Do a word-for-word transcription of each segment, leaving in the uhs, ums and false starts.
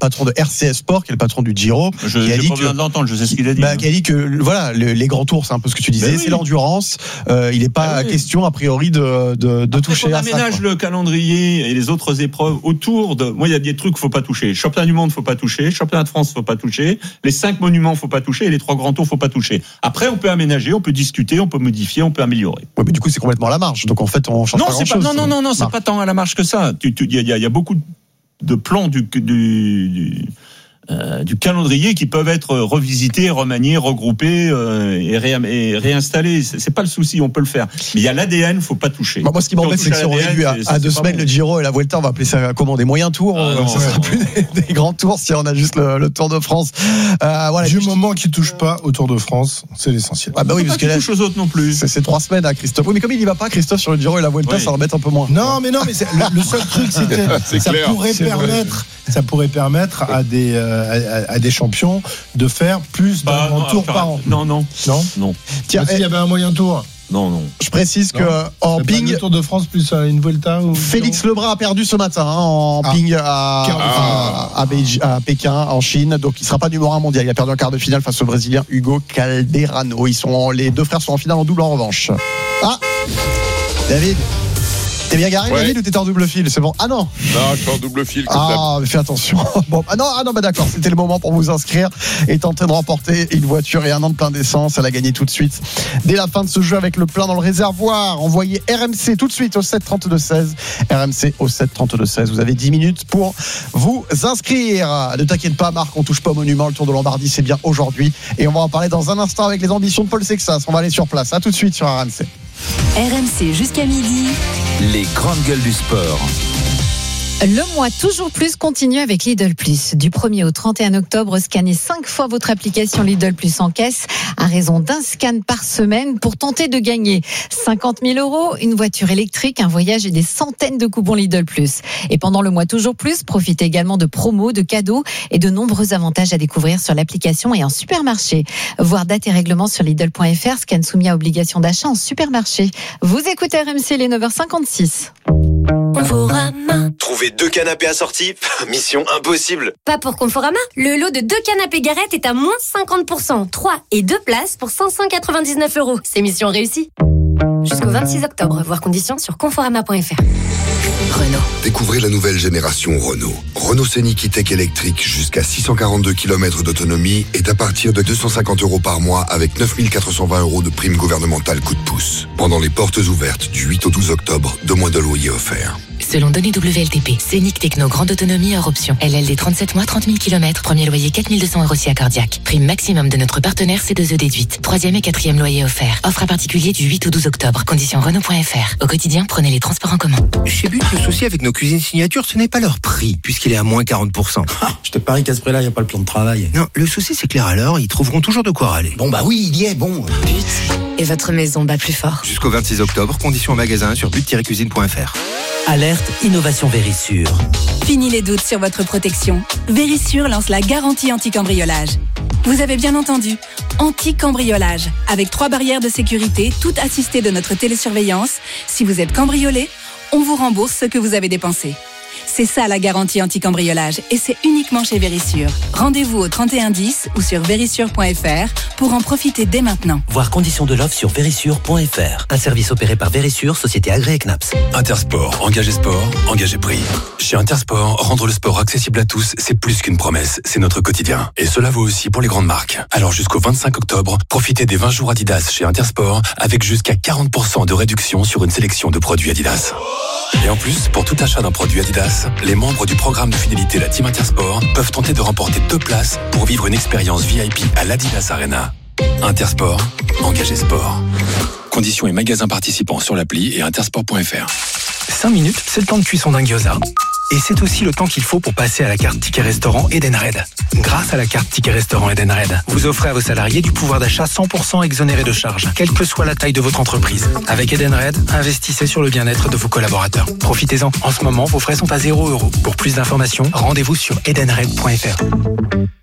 patron de R C S Sport, qui est le patron du Giro, je, qui a dit pas que, besoin de l'entendre, je sais ce qu'il a dit. Bah, hein. qui a dit que voilà, le, les grands tours, c'est un peu ce que tu disais, Ben c'est oui. l'endurance. Euh, il n'est pas Ben oui. question a priori de, de, de Après, toucher on à ça. aménage le calendrier et les autres épreuves autour de. Moi, il y a des trucs qu'il faut pas toucher. Championnat du monde, faut pas toucher. Championnat de France, faut pas toucher. Les cinq monuments, faut pas toucher. Et les trois grands tours, faut pas toucher. Après, on peut aménager, on peut discuter, on peut modifier, on peut améliorer. Ouais, mais du coup, c'est complètement à la marge. Donc en fait, on change Non, pas c'est grand-chose. pas. Non, non, non, non, c'est Non. pas tant à la marge que ça. Il y, y, y a beaucoup de plans du. du, du Euh, du calendrier qui peuvent être revisités, remaniés, regroupés euh, et, ré, et réinstallés. C'est, c'est pas le souci, on peut le faire. Mais il y a l'A D N, faut pas toucher. Bah moi, ce qui m'embête, c'est que si on réduit à, à deux semaines bon. le Giro et la Vuelta, on va appeler ça comment, des moyens tours. Ah, euh, non, ça ouais, sera non. plus des, des grands tours si on a juste le, le Tour de France. Euh, voilà. Du puis, moment qu'il touche pas au Tour de France, c'est l'essentiel. Ah bah oui, parce que là, touche aux autres non plus. c'est, c'est trois semaines à Christophe. Oui, mais comme il y va pas, Christophe, sur le Giro et la Vuelta, Oui. ça embête un peu moins. Non, mais non, mais c'est, le, le seul truc, c'était, C'est ça clair. pourrait C'est permettre, ça pourrait permettre à des, euh, à, à des champions de faire plus d'un Bah, grand non, tour alors, par an. Non, non, Non. non, Tiens, Bah, s'il y avait un moyen tour. non, non. je précise que Non. en C'est pas ping, le Tour de France plus euh, une Vuelta ou Félix Lebrun a perdu ce matin hein, en Ah. ping à, Ah. à, à, Beij- à Pékin, en Chine. Donc il sera pas numéro un mondial. Il a perdu en quart de finale face au Brésilien Hugo Calderano. Ils sont en- les deux frères sont en finale en double en revanche. Ah, David. T'es bien garé, Ouais. David, ou t'étais en double fil? C'est bon. Ah non. Non, je suis en double fil comme d'hab. Ah, mais fais attention. Bon, ah non, ah non, bah d'accord. C'était le moment pour vous inscrire et tenter de remporter une voiture et un an de plein d'essence. Elle a gagné tout de suite. Dès la fin de ce jeu avec le plein dans le réservoir. Envoyez R M C tout de suite au sept trente-deux seize. R M C au sept trente-deux seize. Vous avez dix minutes pour vous inscrire. Ne t'inquiète pas, Marc, on touche pas au monument. Le Tour de Lombardie, c'est bien aujourd'hui. Et on va en parler dans un instant avec les ambitions de Paul Sexas. On va aller sur place. À tout de suite sur R M C. R M C jusqu'à midi. Les grandes gueules du sport. Le mois toujours plus continue avec Lidl Plus. Du premier au trente et un octobre, scannez cinq fois votre application Lidl Plus en caisse à raison d'un scan par semaine pour tenter de gagner cinquante mille euros, une voiture électrique, un voyage et des centaines de coupons Lidl Plus. Et pendant le mois toujours plus, profitez également de promos, de cadeaux et de nombreux avantages à découvrir sur l'application et en supermarché. Voir date et règlements sur Lidl point F R, scan soumis à obligation d'achat en supermarché. Vous écoutez R M C, les neuf heures cinquante-six. Conforama. Trouver deux canapés assortis, mission impossible. Pas pour Conforama. Le lot de deux canapés Garrett est à moins cinquante pour cent. trois et deux places pour cinq cent quatre-vingt-dix-neuf euros. C'est mission réussie. Jusqu'au vingt-six octobre. Voir conditions sur conforama point F R. Renault. Découvrez la nouvelle génération Renault. Renault Scénic E-Tech électrique jusqu'à six cent quarante-deux kilomètres d'autonomie est à partir de deux cent cinquante euros par mois avec neuf mille quatre cent vingt euros de prime gouvernementale coup de pouce. Pendant les portes ouvertes du huit au douze octobre, deux mois de loyer offerts. Selon données W L T P, Scénic Techno Grande Autonomie hors option. L L D trente-sept mois, trente mille kilomètres. Premier loyer quatre mille deux cents euros si accordiaque. Prime maximum de notre partenaire C deux E déduite. Troisième et quatrième loyer offert. Offre à particulier du huit au douze octobre. Conditions Renault point F R. Au quotidien, prenez les transports en commun. Chez But, le souci avec nos cuisines signature, ce n'est pas leur prix, puisqu'il est à moins quarante pour cent. Je te parie qu'à ce prix-là, il n'y a pas le plan de travail. Non, le souci, c'est que les râleurs, ils trouveront toujours de quoi râler. Bon, bah oui, il y est, bon. But. Et votre maison bat plus fort. Jusqu'au vingt-six octobre, conditions en magasin sur but tiret cuisine point F R. Alerte Innovation Vérissure. Fini les doutes sur votre protection. Vérissure lance la garantie anti-cambriolage. Vous avez bien entendu, anti-cambriolage. Avec trois barrières de sécurité, toutes assistées de notre télésurveillance. Si vous êtes cambriolé, on vous rembourse ce que vous avez dépensé. C'est ça la garantie anti-cambriolage et c'est uniquement chez Vérissure. Rendez-vous au trente et un dix ou sur vérissure point F R pour en profiter dès maintenant. Voir conditions de l'offre sur vérissure point F R. Un service opéré par Vérissure, société agréée C N A P S. Intersport, engagez sport, engagez prix. Chez Intersport, rendre le sport accessible à tous, c'est plus qu'une promesse, c'est notre quotidien. Et cela vaut aussi pour les grandes marques. Alors jusqu'au vingt-cinq octobre, profitez des vingt jours Adidas chez Intersport avec jusqu'à quarante pour cent de réduction sur une sélection de produits Adidas. Et en plus, pour tout achat d'un produit Adidas, les membres du programme de fidélité La Team Intersport peuvent tenter de remporter deux places pour vivre une expérience V I P à l'Adidas Arena. Intersport, engagez sport. Conditions et magasins participants sur l'appli et intersport point F R. cinq minutes, c'est le temps de cuisson d'un gyoza. Et c'est aussi le temps qu'il faut pour passer à la carte Ticket Restaurant Edenred. Grâce à la carte Ticket Restaurant Edenred, vous offrez à vos salariés du pouvoir d'achat cent pour cent exonéré de charges, quelle que soit la taille de votre entreprise. Avec Edenred, investissez sur le bien-être de vos collaborateurs. Profitez-en. En ce moment, vos frais sont à zéro euro. Pour plus d'informations, rendez-vous sur edenred point F R.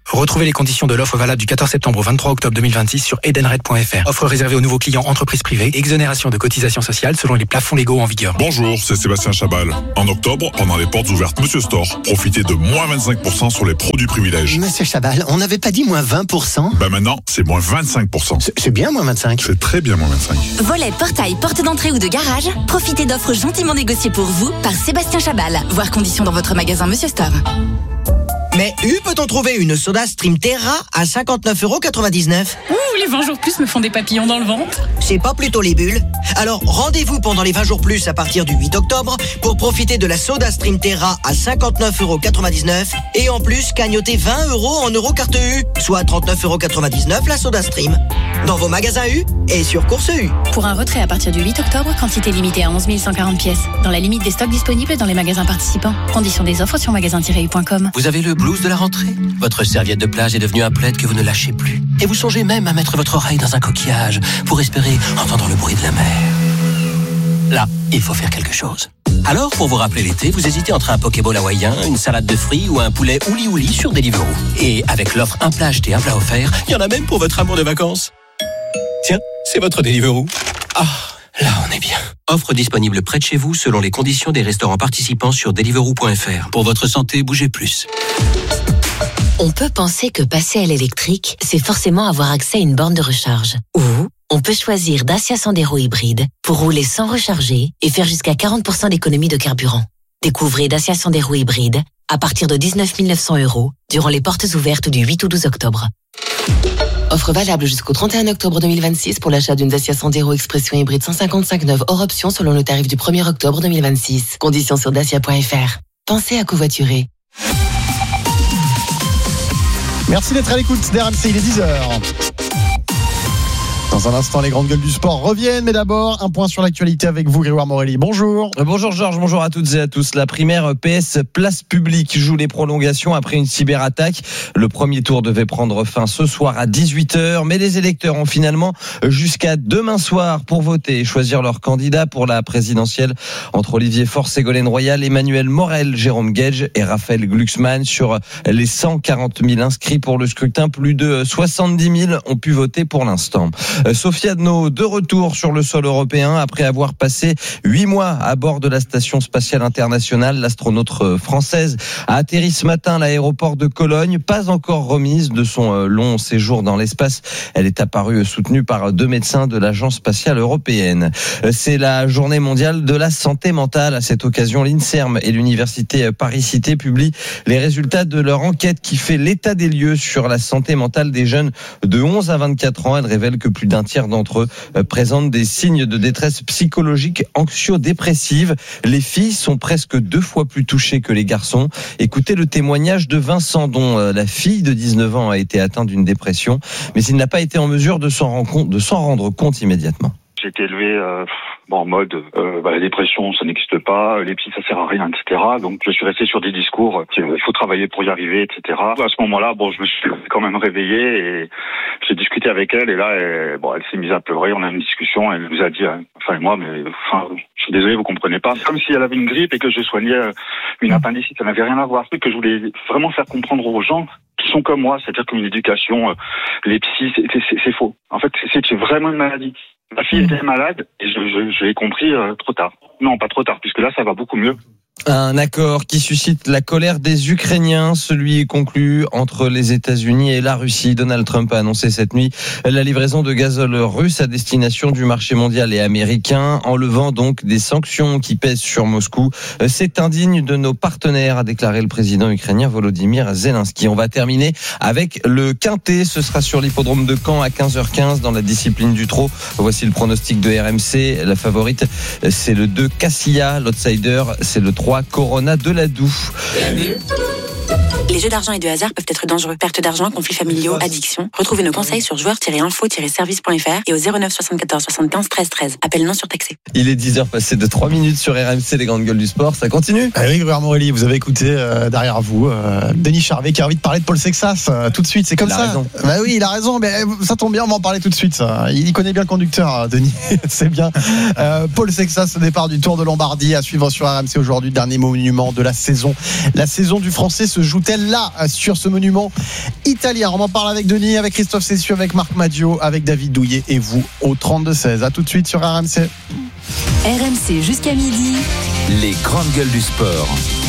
Retrouvez les conditions de l'offre valable du quatorze septembre au vingt-trois octobre deux mille vingt-six sur edenred point f r. Offre réservée aux nouveaux clients entreprises privées. Exonération de cotisations sociales selon les plafonds légaux en vigueur. Bonjour, c'est Sébastien Chabal. En octobre, pendant les portes ouvertes Monsieur Store, profitez de moins vingt-cinq pour cent sur les produits privilèges. Monsieur Chabal, on n'avait pas dit moins vingt pour cent? Ben maintenant, c'est moins vingt-cinq pour cent. C'est, c'est bien moins vingt-cinq. C'est très bien moins vingt-cinq. Volet, portail, porte d'entrée ou de garage, profitez d'offres gentiment négociées pour vous par Sébastien Chabal. Voir conditions dans votre magasin Monsieur Store. Mais U, peut-on trouver une Soda Stream Terra à cinquante-neuf euros quatre-vingt-dix-neuf? Ouh, les vingt jours plus me font des papillons dans le ventre. C'est pas plutôt les bulles? Alors, rendez-vous pendant les vingt jours plus à partir du huit octobre pour profiter de la Soda Stream Terra à cinquante-neuf euros quatre-vingt-dix-neuf et en plus cagnoter vingt euros en euro carte U, soit trente-neuf euros quatre-vingt-dix-neuf la Soda Stream. Dans vos magasins U et sur Course U. Pour un retrait à partir du huit octobre, quantité limitée à onze mille cent quarante pièces. Dans la limite des stocks disponibles dans les magasins participants. Conditions des offres sur magasin tiret u point com. Vous avez le blues de la rentrée? Votre serviette de plage est devenue un plaid que vous ne lâchez plus. Et vous songez même à mettre votre oreille dans un coquillage pour espérer entendre le bruit de la mer. Là, il faut faire quelque chose. Alors, pour vous rappeler l'été, vous hésitez entre un Pokéball hawaïen, une salade de fruits ou un poulet ouli ouli sur Deliveroo. Et avec l'offre un plat acheté, un plat offert, il y en a même pour votre amour de vacances. Tiens, c'est votre Deliveroo. Ah, là on est bien. Offre disponible près de chez vous selon les conditions des restaurants participants sur deliveroo point f r. Pour votre santé, bougez plus. On peut penser que passer à l'électrique, c'est forcément avoir accès à une borne de recharge. Ou on peut choisir Dacia Sandero hybride pour rouler sans recharger et faire jusqu'à quarante pour cent d'économie de carburant. Découvrez Dacia Sandero hybride à partir de dix-neuf mille neuf cents euros durant les portes ouvertes du huit au douze octobre. Offre valable jusqu'au trente et un octobre deux mille vingt-six pour l'achat d'une Dacia Sandero Expression hybride cent cinquante-cinq neuve hors option selon le tarif du premier octobre deux mille vingt-six. Conditions sur dacia point f r. Pensez à covoiturer. Merci d'être à l'écoute d'R M C, il est dix heures. Dans un instant, les grandes gueules du sport reviennent, mais d'abord, un point sur l'actualité avec vous, Grégoire Morelli. Bonjour. Bonjour Georges, bonjour à toutes et à tous. La primaire P S Place Publique joue les prolongations après une cyberattaque. Le premier tour devait prendre fin ce soir à dix-huit heures, mais les électeurs ont finalement jusqu'à demain soir pour voter et choisir leur candidat pour la présidentielle entre Olivier Faure, Ségolène Royal, Emmanuel Morel, Jérôme Guedj et Raphaël Glucksmann. Sur les cent quarante mille inscrits pour le scrutin, plus de soixante-dix mille ont pu voter pour l'instant. Sophie Adno, de retour sur le sol européen après avoir passé huit mois à bord de la station spatiale internationale. L'astronaute française a atterri ce matin à l'aéroport de Cologne, pas encore remise de son long séjour dans l'espace. Elle est apparue soutenue par deux médecins de l'Agence spatiale européenne. C'est la journée mondiale de la santé mentale. À cette occasion, l'INSERM et l'université Paris-Cité publient les résultats de leur enquête qui fait l'état des lieux sur la santé mentale des jeunes de onze à vingt-quatre ans. Elle révèle que plus d'un tiers d'entre eux présentent des signes de détresse psychologique anxio-dépressive. Les filles sont presque deux fois plus touchées que les garçons. Écoutez le témoignage de Vincent, dont la fille de dix-neuf ans a été atteinte d'une dépression, mais il n'a pas été en mesure de s'en rendre compte, de s'en rendre compte immédiatement. J'ai été élevé euh, en mode euh, bah, la dépression ça n'existe pas, les psys ça sert à rien, et cetera. Donc je suis resté sur des discours euh, il faut travailler pour y arriver, et cetera. À ce moment-là, bon, je me suis quand même réveillé et j'ai discuté avec elle et là, elle, bon, elle s'est mise à pleurer. On a eu une discussion, elle nous a dit, euh, enfin moi, mais enfin, je suis désolé, vous comprenez pas. C'est comme si elle avait une grippe et que je soignais euh, une appendicite, ça n'avait rien à voir. C'est que je voulais vraiment faire comprendre aux gens qui sont comme moi, c'est-à-dire qu'une éducation, euh, les psys, c'est, c'est, c'est faux. En fait, c'est, c'est vraiment une maladie. Ma fille était malade et je, je, je l'ai compris euh, trop tard. Non, pas trop tard, puisque là, ça va beaucoup mieux. Un accord qui suscite la colère des Ukrainiens, celui conclu entre les États-Unis et la Russie. Donald Trump a annoncé cette nuit la livraison de gazole russe à destination du marché mondial et américain, enlevant donc des sanctions qui pèsent sur Moscou. C'est indigne de nos partenaires, a déclaré le président ukrainien Volodymyr Zelensky. On va terminer avec le quintet. Ce sera sur l'hippodrome de Caen à quinze heures quinze dans la discipline du trot. Voici le pronostic de R M C. La favorite, c'est le deux Cassia. L'outsider, c'est le trois Corona de la Doue. Les jeux d'argent et de hasard peuvent être dangereux. Perte d'argent, conflits familiaux, addiction. Retrouvez nos conseils sur joueurs tiret info tiret service point f r et au zéro neuf soixante-quatorze soixante-quinze treize treize. Appel non surtaxé. Il est dix heures passées de trois minutes sur R M C, les grandes gueules du sport. Ça continue. Ah oui, Grégoire Morelli, vous avez écouté euh, derrière vous euh, Denis Charvet qui a envie de parler de Paul Sexas euh, tout de suite. C'est comme il ça. A raison. Bah oui, il a raison, mais ça tombe bien, on va en parler tout de suite. Ça. Il y connaît bien le conducteur, Denis. C'est bien. Euh, Paul Sexas, au départ du Tour de Lombardie, à suivre sur R M C aujourd'hui, dernier monument de la saison. La saison du Français se joue-t-elle celle-là sur ce monument italien. On en parle avec Denis, avec Christophe Cessieux, avec Marc Maggio, avec David Douillet et vous au trente-deux seize. À tout de suite sur R M C. R M C jusqu'à midi. Les grandes gueules du sport.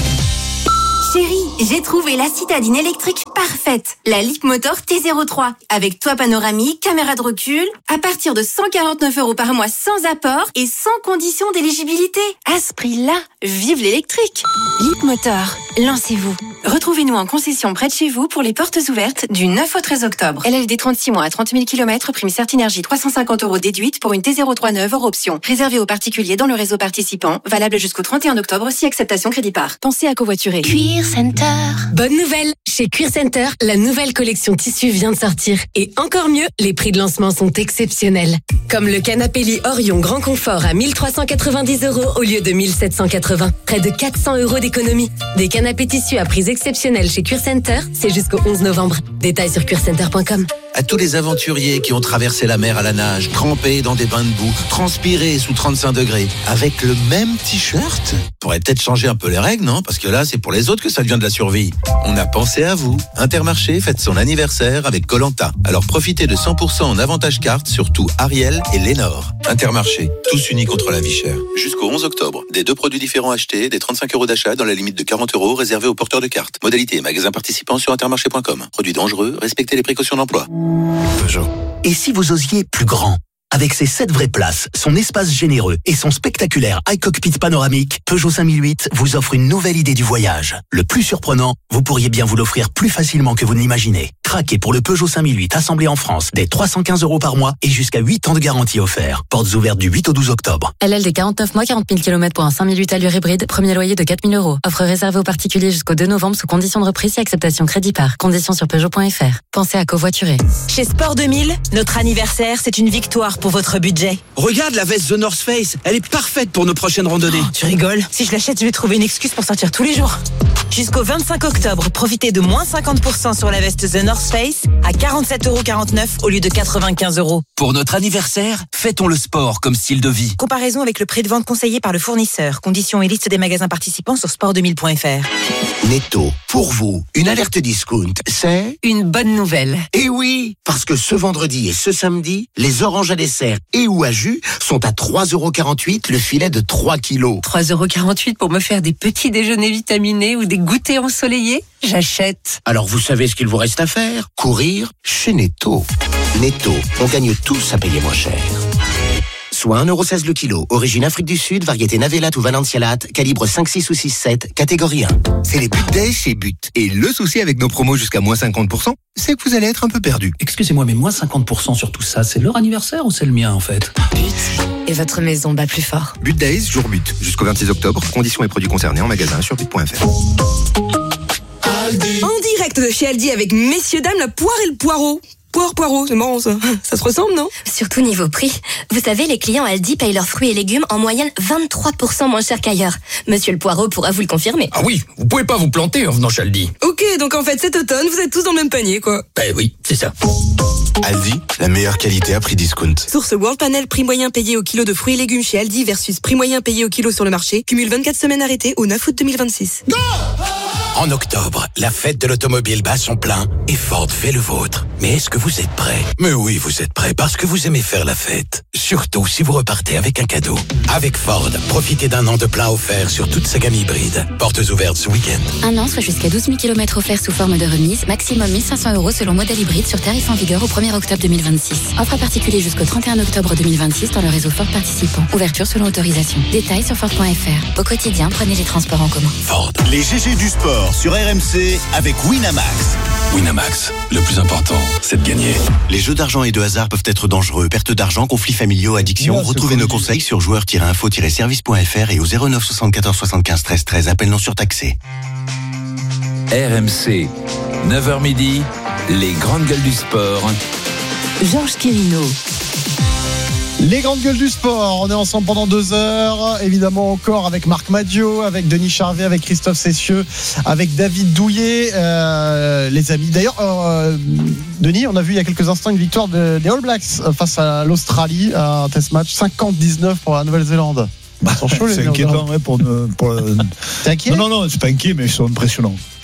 Chérie, j'ai trouvé la citadine électrique parfaite. La Leapmotor T zéro trois. Avec toit panoramique, caméra de recul. À partir de cent quarante-neuf euros par mois sans apport et sans condition d'éligibilité. À ce prix-là, vive l'électrique. Leapmotor, lancez-vous. Retrouvez-nous en concession près de chez vous pour les portes ouvertes du neuf au treize octobre. L L D trente-six mois à trente mille kilomètres, prime Certinergie trois cent cinquante euros déduite pour une T zéro trois neuve hors option. Réservé aux particuliers dans le réseau participant. Valable jusqu'au trente et un octobre si acceptation crédit par. Pensez à covoiturer. Cuir Center. Bonne nouvelle! Chez Cuir Center, la nouvelle collection tissu vient de sortir. Et encore mieux, les prix de lancement sont exceptionnels. Comme le canapé lit Orion Grand Confort à mille trois cent quatre-vingt-dix euros au lieu de mille sept cent quatre-vingts. Près de quatre cents euros d'économie. Des canapés tissus à prix exceptionnels chez Cuir Center, c'est jusqu'au onze novembre. Détails sur cuircenter point com. À tous les aventuriers qui ont traversé la mer à la nage, trempés dans des bains de boue, transpirés sous trente-cinq degrés, avec le même t-shirt. Faudrait peut-être changer un peu les règles, non? Parce que là, c'est pour les autres que ça devient de la survie. On a pensé à vous. Intermarché fête son anniversaire avec Koh-Lanta. Alors profitez de cent pour cent en avantage carte sur tout Ariel et Lénore. Intermarché, tous unis contre la vie chère. Jusqu'au onze octobre, des deux produits différents achetés, des trente-cinq euros d'achat dans la limite de quarante euros réservés aux porteurs de cartes. Modalité et magasin participants sur intermarché point com. Produits dangereux, respectez les précautions d'emploi. Peugeot. Et si vous osiez plus grand? Avec ses sept vraies places, son espace généreux et son spectaculaire iCockpit panoramique, Peugeot cinq mille huit vous offre une nouvelle idée du voyage. Le plus surprenant, vous pourriez bien vous l'offrir plus facilement que vous ne l'imaginez. Craquez pour le Peugeot cinq mille huit assemblé en France dès trois cent quinze euros par mois et jusqu'à huit ans de garantie offert. Portes ouvertes du huit au douze octobre. L L D quarante-neuf mois, quarante mille kilomètres pour un cinq mille huit allure hybride. Premier loyer de quatre mille euros. Offre réservée aux particuliers jusqu'au deux novembre sous condition de reprise et acceptation crédit par. Conditions sur Peugeot point F R. Pensez à covoiturer. Chez Sport deux mille, notre anniversaire, c'est une victoire pour votre budget. Regarde la veste The North Face, elle est parfaite pour nos prochaines randonnées. Oh, tu rigoles? Si je l'achète, je vais trouver une excuse pour sortir tous les jours. Jusqu'au vingt-cinq octobre, profitez de moins cinquante pour cent sur la veste The North Face à quarante-sept euros quarante-neuf au lieu de quatre-vingt-quinze euros. Pour notre anniversaire, fêtons le sport comme style de vie. Comparaison avec le prix de vente conseillé par le fournisseur. Conditions et liste des magasins participants sur sport deux mille point F R. Netto, pour vous, une alerte discount, c'est une bonne nouvelle. Eh oui, parce que ce vendredi et ce samedi, les oranges à dessert et ou à jus sont à trois euros quarante-huit le filet de trois kilos. trois euros quarante-huit pour me faire des petits déjeuners vitaminés ou des goûters ensoleillés? J'achète. Alors vous savez ce qu'il vous reste à faire? Courir chez Netto. Netto, on gagne tous à payer moins cher. Soit un euro seize le kilo, origine Afrique du Sud, variété Navelat ou Valencialat, calibre cinq, six ou six, sept, catégorie un. C'est les But Days chez But. Et le souci avec nos promos jusqu'à moins cinquante pour cent, c'est que vous allez être un peu perdu. Excusez-moi, mais moins cinquante pour cent sur tout ça, c'est leur anniversaire ou c'est le mien en fait? But. Et votre maison bat plus fort. But Days, jour but. Jusqu'au vingt-six octobre, conditions et produits concernés en magasin sur but point F R. En direct de chez Aldi avec messieurs dames, la poire et le poireau. Poire, poireau, c'est marrant ça. Ça se ressemble, non? Surtout niveau prix. Vous savez, les clients Aldi payent leurs fruits et légumes en moyenne vingt-trois pour cent moins cher qu'ailleurs. Monsieur le Poireau pourra vous le confirmer. Ah oui, vous pouvez pas vous planter en venant chez Aldi. Ok, donc en fait cet automne, vous êtes tous dans le même panier, quoi. Ben oui, c'est ça. Aldi, la meilleure qualité à prix discount. Source World Panel, prix moyen payé au kilo de fruits et légumes chez Aldi versus prix moyen payé au kilo sur le marché. Cumule vingt-quatre semaines arrêtées au neuf août deux mille vingt-six. Go! En octobre, la fête de l'automobile bat son plein et Ford fait le vôtre. Mais est-ce que vous êtes prêts? Mais oui, vous êtes prêts parce que vous aimez faire la fête. Surtout si vous repartez avec un cadeau. Avec Ford, profitez d'un an de plein offert sur toute sa gamme hybride. Portes ouvertes ce week-end. Un an, soit jusqu'à douze mille kilomètres offerts sous forme de remise. Maximum mille cinq cents euros selon modèle hybride sur tarif en vigueur au premier octobre deux mille vingt-six. Offre à particulier jusqu'au trente et un octobre deux mille vingt-six dans le réseau Ford participant. Ouverture selon autorisation. Détails sur Ford point F R. Au quotidien, prenez les transports en commun. Ford. Les G G du sport sur R M C avec Winamax. Winamax, le plus important, c'est de gagner. Les jeux d'argent et de hasard peuvent être dangereux. Perte d'argent, conflits familiaux, addiction. Ouais, Retrouvez nos conseils sur joueurs tiret info tiret service point F R et au zéro neuf soixante-quatorze soixante-quinze treize treize. Appel non surtaxé. R M C, neuf heures midi, les grandes gueules du sport. Georges Quirino. Les grandes gueules du sport, on est ensemble pendant deux heures, évidemment encore avec Marc Maggio, avec Denis Charvet, avec Christophe Cessieux, avec David Douillet, euh, les amis. D'ailleurs, euh, Denis, on a vu il y a quelques instants une victoire de, des All Blacks face à l'Australie, un test match cinquante dix-neuf pour la Nouvelle-Zélande. Bah, c'est inquiétant, ouais, pour, pour, T'es inquiet? Non, non, non, c'est pas inquiet, mais ils sont impressionnants.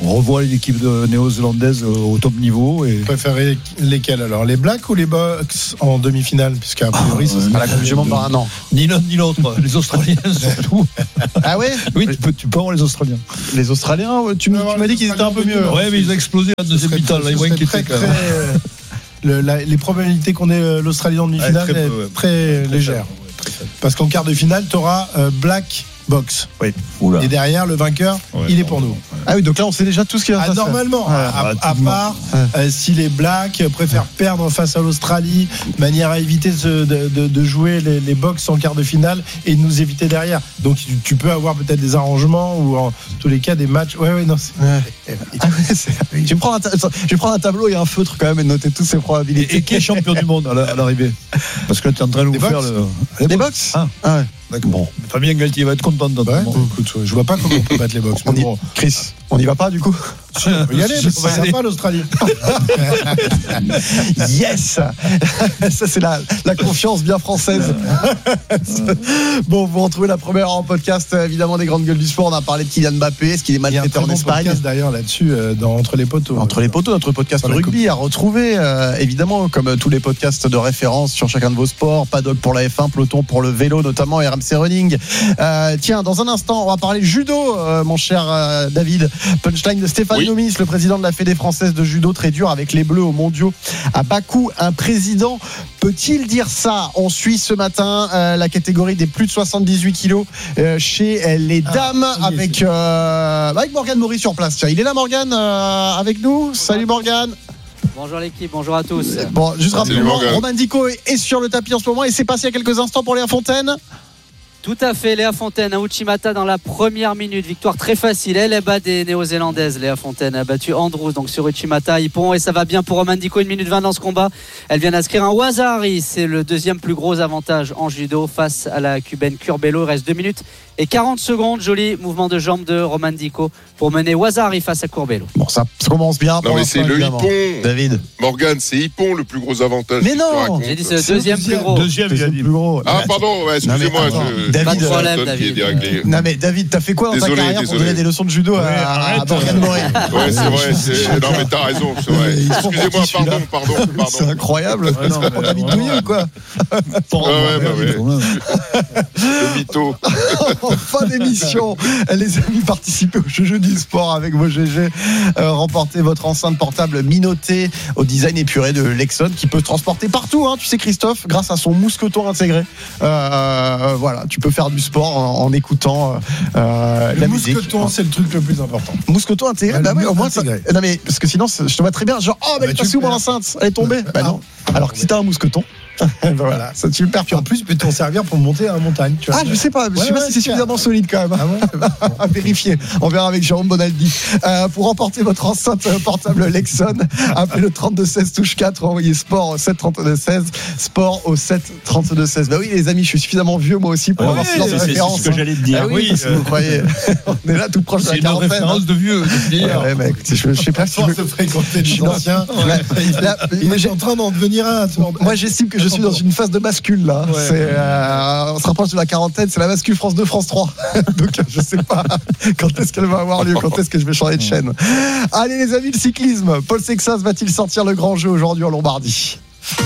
On revoit l'équipe de néo-zélandaise au top niveau. Et... Vous préférez lesquels alors, les Blacks ou les Box en demi-finale, puisqu'à priori ah, c'est pas la Coupe du Monde par un an. Ni l'un ni l'autre, les Australiens surtout. Ah ouais? Oui, tu peux, tu peux avoir les Australiens. Les Australiens, tu, m- tu m'as dit qu'ils étaient un peu mieux. Ouais, mais ils ont explosé à la deuxième mi-temps. Là, ils vont inquiéter quand même. Le, la, les probabilités qu'on ait l'Australie en demi-finale ouais, très, peu, ouais. très, très légères. Ouais, très Parce qu'en quart de finale, tu auras euh, Black Box. Oui. Et derrière, le vainqueur, ouais, il est pour nous. Ah oui, donc là, on sait déjà tout ce qu'il va ah, faire. Normalement, ouais, à, à part ouais. euh, si les Blacks préfèrent ouais. perdre face à l'Australie, de manière à éviter de, de, de, de jouer les, les Box en quart de finale et de nous éviter derrière. Donc tu, tu peux avoir peut-être des arrangements ou en tous les cas des matchs. Ouais, ouais, non. C'est... Ouais. Ah ouais, c'est... Je vais prendre un, ta... je vais prendre un tableau et un feutre quand même et noter toutes ces probabilités. Et, et qui est champion du monde à l'arrivée? Parce que là, tu es en train de nous faire le. Les, les Box ah. ah ouais. D'accord. Bon. Fabien Galtier va être content de ouais, écoute, je vois pas comment on peut battre les Box. On y... bon. Chris, on y va pas du coup? Si, on peut y aller, mais c'est sympa l'Australie. Yes. Ça c'est la, la confiance bien française. Bon, vous retrouvez la première en podcast, évidemment, des grandes gueules du sport. On a parlé de Kylian Mbappé, est-ce qu'il est maltraité en Espagne? Il y a un très bon podcast d'ailleurs là-dessus, euh, dans Entre les poteaux. Entre les poteaux, notre podcast rugby à retrouver, euh, évidemment, comme tous les podcasts de référence sur chacun de vos sports. Paddock pour la F un, peloton pour le vélo, notamment R M C Running. Euh, tiens, dans un instant, on va parler judo, euh, mon cher euh, David. Punchline de Stéphane oui. Nomis, le président de la Fédé française de judo, très dur avec les Bleus aux mondiaux à Bakou. Un président peut-il dire ça? On suit ce matin euh, la catégorie des plus de soixante-dix-huit kilos euh, chez les dames ah, oui, avec, euh, avec Morgane Maury sur place. Tiens, il est là, Morgane, euh, avec nous. Bonjour. Salut Morgane. Bonjour l'équipe, bonjour à tous. Bon, juste rapidement, Romain Dico est, est sur le tapis en ce moment et c'est passé il y a quelques instants pour Léa Fontaine. Tout à fait, Léa Fontaine à Uchimata dans la première minute, victoire très facile, elle est bat des néo-zélandaises. Léa Fontaine a battu Andrews donc sur Uchimata, Ippon, et ça va bien pour Romain Dico, une minute vingt dans ce combat. Elle vient d'inscrire un Wazari, c'est le deuxième plus gros avantage en judo face à la cubaine Curbelo. Il reste deux minutes et quarante secondes, joli mouvement de jambe de Romain Dico pour mener Wazari face à Curbelo. Bon, ça, ça commence bien. Non mais c'est le Ippon, David. Morgane, c'est Ippon le plus gros avantage. Mais non, j'ai dit c'est le deuxième, deuxième plus gros. Deuxième, deuxième plus gros. Ah pardon, ouais, excusez-moi. Non, je... David, pas de problème, David. Non mais David, t'as fait quoi dans désolé, ta carrière désolé. pour donner des leçons de judo ouais, à, à Morgane Maury? Ouais, c'est vrai. C'est... Non mais t'as raison, c'est vrai. Excusez-moi, pardon, pardon, pardon. C'est incroyable. Ouais, non, on a mis douillé ou quoi? Ouais, ouais, bah ouais. Le mytho. En fin d'émission, les amis, participez au jeu du sport avec vos G G. Euh, remportez votre enceinte portable Minoté au design épuré de Lexon qui peut se transporter partout, hein, tu sais Christophe, grâce à son mousqueton intégré. Euh, voilà, tu peux faire du sport en, en écoutant euh, le la musique. Mousqueton, c'est le truc le plus important. Mousqueton intégré, ouais, bah oui, au moins ça... intégré. Non mais parce que sinon je te vois très bien, genre oh bah, bah elle est passée où mon enceinte, elle est tombée. Bah non. Alors que si t'as un mousqueton. Voilà, ça te super. Puis en plus, peut t'en servir pour monter à la montagne. Tu vois. Ah, je sais pas, je ouais, sais pas ouais, si c'est suffisamment solide quand même. Ah bon à vérifier. On verra avec Jérôme Bonaldi. Euh, pour remporter votre enceinte portable Lexon, appelez le trente-deux seize touche quatre, envoyez sport au sept trente-deux seize, sport au sept trente-deux seize. Bah oui, les amis, je suis suffisamment vieux moi aussi pour ah avoir ce genre de référence. C'est ce que j'allais te dire. Ah oui, oui parce que vous croyez. On est là tout proche de la quarantaine. C'est une référence de vieux. Ouais, bah écoutez, je, je sais pas si je veux fréquenter des anciens. Il est en train d'en devenir un. Moi, j'estime que je suis dans une phase de bascule là. Ouais. C'est, euh, on se rapproche de la quarantaine, c'est la bascule France deux, France trois. Donc je sais pas quand est-ce qu'elle va avoir lieu, quand est-ce que je vais changer de chaîne. Allez les amis, le cyclisme. Paul Sexas va-t-il sortir le grand jeu aujourd'hui en Lombardie?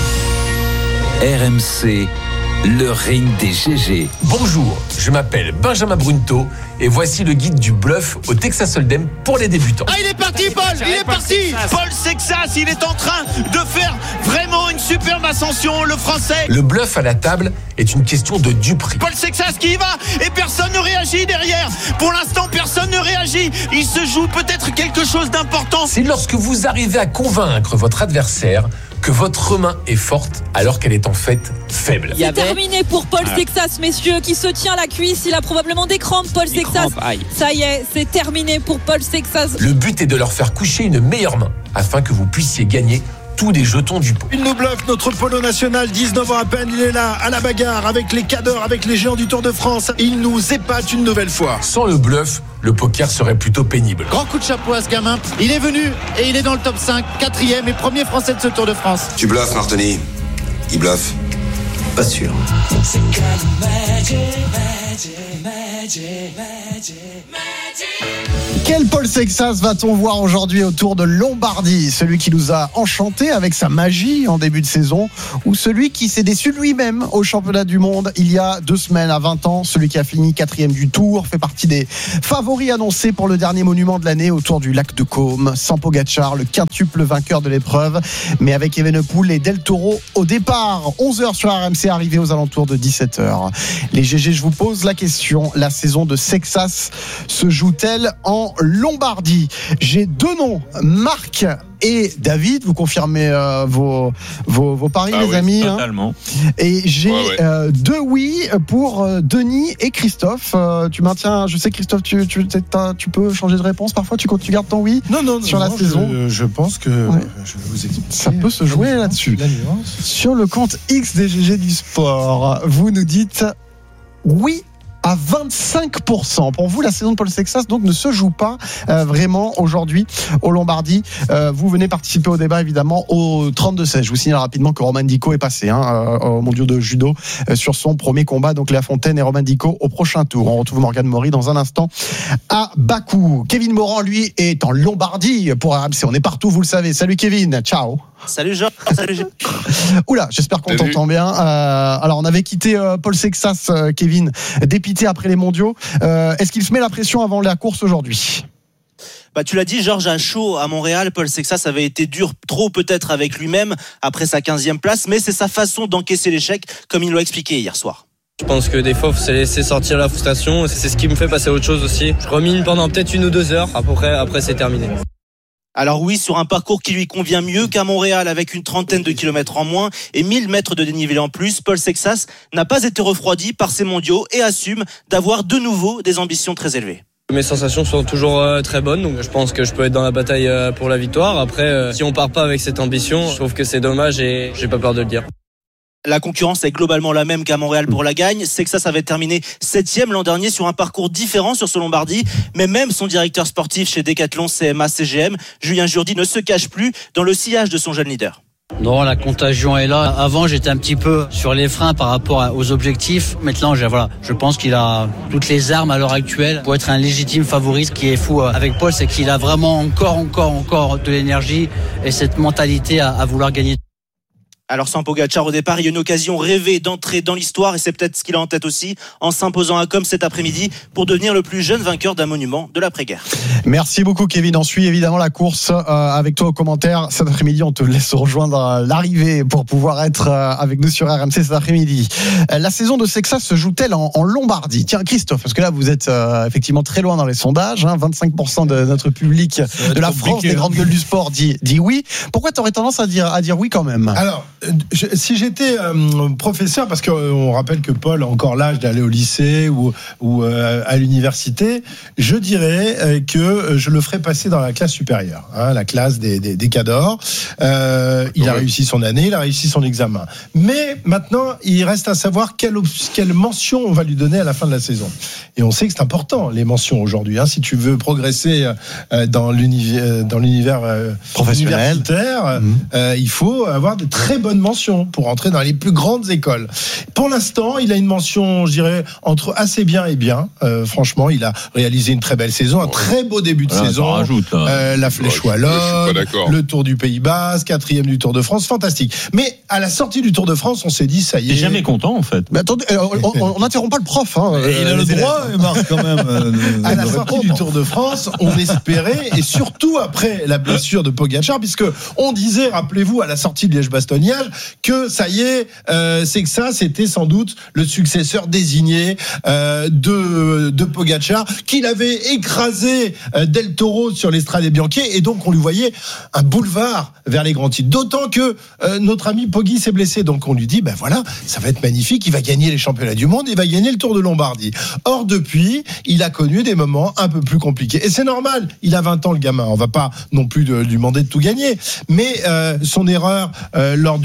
R M C, le ring des G G. Bonjour, je m'appelle Benjamin Brunto et voici le guide du bluff au Texas Hold'em pour les débutants. Ah, il est parti, Paul, il est parti. Paul Sexas, il est en train de faire vraiment une superbe ascension, le Français. Le bluff à la table est une question de duperie. Paul Sexas qui y va et personne ne réagit derrière. Pour l'instant, personne ne réagit. Il se joue peut-être quelque chose d'important. C'est lorsque vous arrivez à convaincre votre adversaire que votre main est forte alors qu'elle est en fait faible. C'est terminé pour Paul ah. Sexas, messieurs, qui se tient la cuisse. Il a probablement des crampes, Paul des Sexas. Crampes, ça y est, c'est terminé pour Paul Sexas. Le but est de leur faire coucher une meilleure main afin que vous puissiez gagner tous des jetons du pot. Il nous bluffe, notre polo national, dix-neuf ans à peine, il est là, à la bagarre, avec les cadors, avec les géants du Tour de France. Il nous épate une nouvelle fois. Sans le bluff, le poker serait plutôt pénible. Grand coup de chapeau à ce gamin. Il est venu et il est dans le top cinq, quatrième et premier français de ce Tour de France. Tu bluffes, Martoni. Il bluffe. Pas sûr. Magic, magic, magic, magic, magic. Quel Paul Sexas va-t-on voir aujourd'hui autour de Lombardie? Celui qui nous a enchantés avec sa magie en début de saison, ou celui qui s'est déçu lui-même au championnat du monde il y a deux semaines à vingt ans? Celui qui a fini quatrième du Tour, fait partie des favoris annoncés pour le dernier monument de l'année autour du lac de Côme. Sans Pogačar, le quintuple vainqueur de l'épreuve, mais avec Evenepoel et Del Toro au départ. onze heures sur R M C, arrivé aux alentours de dix-sept heures. Les G G, je vous pose la question, la saison de Sexas se joue-t-elle en Lombardie? J'ai deux noms, Marc et David. Vous confirmez euh, vos, vos, vos paris, ah les oui, amis, totalement. Hein. Et j'ai ouais, ouais. Euh, deux oui pour euh, Denis et Christophe. Euh, tu maintiens, je sais Christophe, tu, tu, tu peux changer de réponse parfois, tu, tu gardes ton oui non, non, sur non, la non, saison. Je, je pense que ouais. je vais vous expliquer. Ça peut se jouer là-dessus. Sur le compte X des G G du sport, vous nous dites oui à vingt-cinq pour cent. Pour vous, la saison de Paul Sexas donc ne se joue pas euh, vraiment aujourd'hui au Lombardie. Euh, vous venez participer au débat évidemment au trente-deux seize. Je vous signale rapidement que Romain Dico est passé hein, euh, au mondial de judo euh, sur son premier combat. Donc Léa Fontaine et Romain Dico au prochain tour. On retrouve Morgane Maury dans un instant à Bakou. Kevin Morand, lui, est en Lombardie pour R M C. On est partout, vous le savez. Salut Kevin, ciao. Salut Jean, salut Jean. Oula, j'espère qu'on salut. t'entend bien. Euh, alors on avait quitté euh, Paul Sexas, euh, Kevin, dépité après les mondiaux. Euh, est-ce qu'il se met la pression avant la course aujourd'hui ? Bah, tu l'as dit, Georges, à chaud à Montréal, Paul Sexas avait été dur trop peut-être avec lui-même après sa quinzième place, mais c'est sa façon d'encaisser l'échec, comme il l'a expliqué hier soir. Je pense que des fois, il faut se laisser sortir la frustration. C'est ce qui me fait passer à autre chose aussi. Je remine pendant peut-être une ou deux heures. Après, après c'est terminé. Alors oui, sur un parcours qui lui convient mieux qu'à Montréal avec une trentaine de kilomètres en moins et mille mètres de dénivelé en plus, Paul Sexas n'a pas été refroidi par ses mondiaux et assume d'avoir de nouveau des ambitions très élevées. Mes sensations sont toujours euh, très bonnes, donc je pense que je peux être dans la bataille euh, pour la victoire. Après, euh, si on part pas avec cette ambition, je trouve que c'est dommage et j'ai pas peur de le dire. La concurrence est globalement la même qu'à Montréal pour la gagne. Sexas avait terminé septième l'an dernier sur un parcours différent sur ce Lombardie. Mais même son directeur sportif chez Decathlon C M A C G M, Julien Jourdi, ne se cache plus dans le sillage de son jeune leader. Non, la contagion est là. Avant, j'étais un petit peu sur les freins par rapport aux objectifs. Maintenant, je, voilà, je pense qu'il a toutes les armes à l'heure actuelle pour être un légitime favori. Ce qui est fou avec Paul, c'est qu'il a vraiment encore, encore, encore de l'énergie et cette mentalité à, à vouloir gagner. Alors sans Pogačar au départ, il y a une occasion rêvée d'entrer dans l'histoire et c'est peut-être ce qu'il a en tête aussi en s'imposant à Com cet après-midi pour devenir le plus jeune vainqueur d'un monument de l'après-guerre. Merci beaucoup Kevin, on suit évidemment la course euh, avec toi aux commentaires. Cet après-midi, on te laisse rejoindre l'arrivée pour pouvoir être euh, avec nous sur R M C cet après-midi. Euh, la saison de Sexas se joue-t-elle en, en Lombardie? Tiens Christophe, parce que là vous êtes euh, effectivement très loin dans les sondages, hein, vingt-cinq pour cent de notre public de la France, des grandes gueules du sport dit, dit oui. Pourquoi tu aurais tendance à dire, à dire oui quand même? Alors, Je, si j'étais euh, professeur, parce qu'on euh, rappelle que Paul a encore l'âge d'aller au lycée ou, ou euh, à l'université, je dirais euh, que je le ferais passer dans la classe supérieure, hein, la classe des, des, des cadors. Euh, il ouais. a réussi son année, il a réussi son examen. Mais maintenant, il reste à savoir quelle, quelle mention on va lui donner à la fin de la saison. Et on sait que c'est important, les mentions aujourd'hui. Hein, si tu veux progresser euh, dans l'univers, dans l'univers euh, professionnel, universitaire, mmh. euh, il faut avoir de très bonnes mentions pour entrer dans les plus grandes écoles. Pour l'instant, il a une mention, je dirais, entre assez bien et bien. Euh, franchement, il a réalisé une très belle saison, un très beau début de voilà, saison. Rajoute, hein. euh, la Flèche Wallonne, le Tour du Pays Basque, quatrième du Tour de France, fantastique. Mais à la sortie du Tour de France, on s'est dit, ça y est. T'es jamais content, en fait. Mais attendez, on n'interrompt pas le prof. Hein, il a le droit, Marc, quand même. Euh, à la sortie du Tour de France, on espérait, et surtout après la blessure de Pogačar, puisque on disait, rappelez-vous, à la sortie de Liège-Bastogne-Liège, que ça y est, euh, c'est que ça, c'était sans doute le successeur désigné euh, de, de Pogačar, qu'il avait écrasé euh, Del Toro sur l'Estrade Bianchi, et donc on lui voyait un boulevard vers les grands titres. D'autant que euh, notre ami Poggi s'est blessé, donc on lui dit, ben voilà, ça va être magnifique, il va gagner les championnats du monde, il va gagner le Tour de Lombardie. Or, depuis, il a connu des moments un peu plus compliqués. Et c'est normal, il a vingt ans, le gamin, on va pas non plus de, lui demander de tout gagner, mais euh, son erreur euh, lors du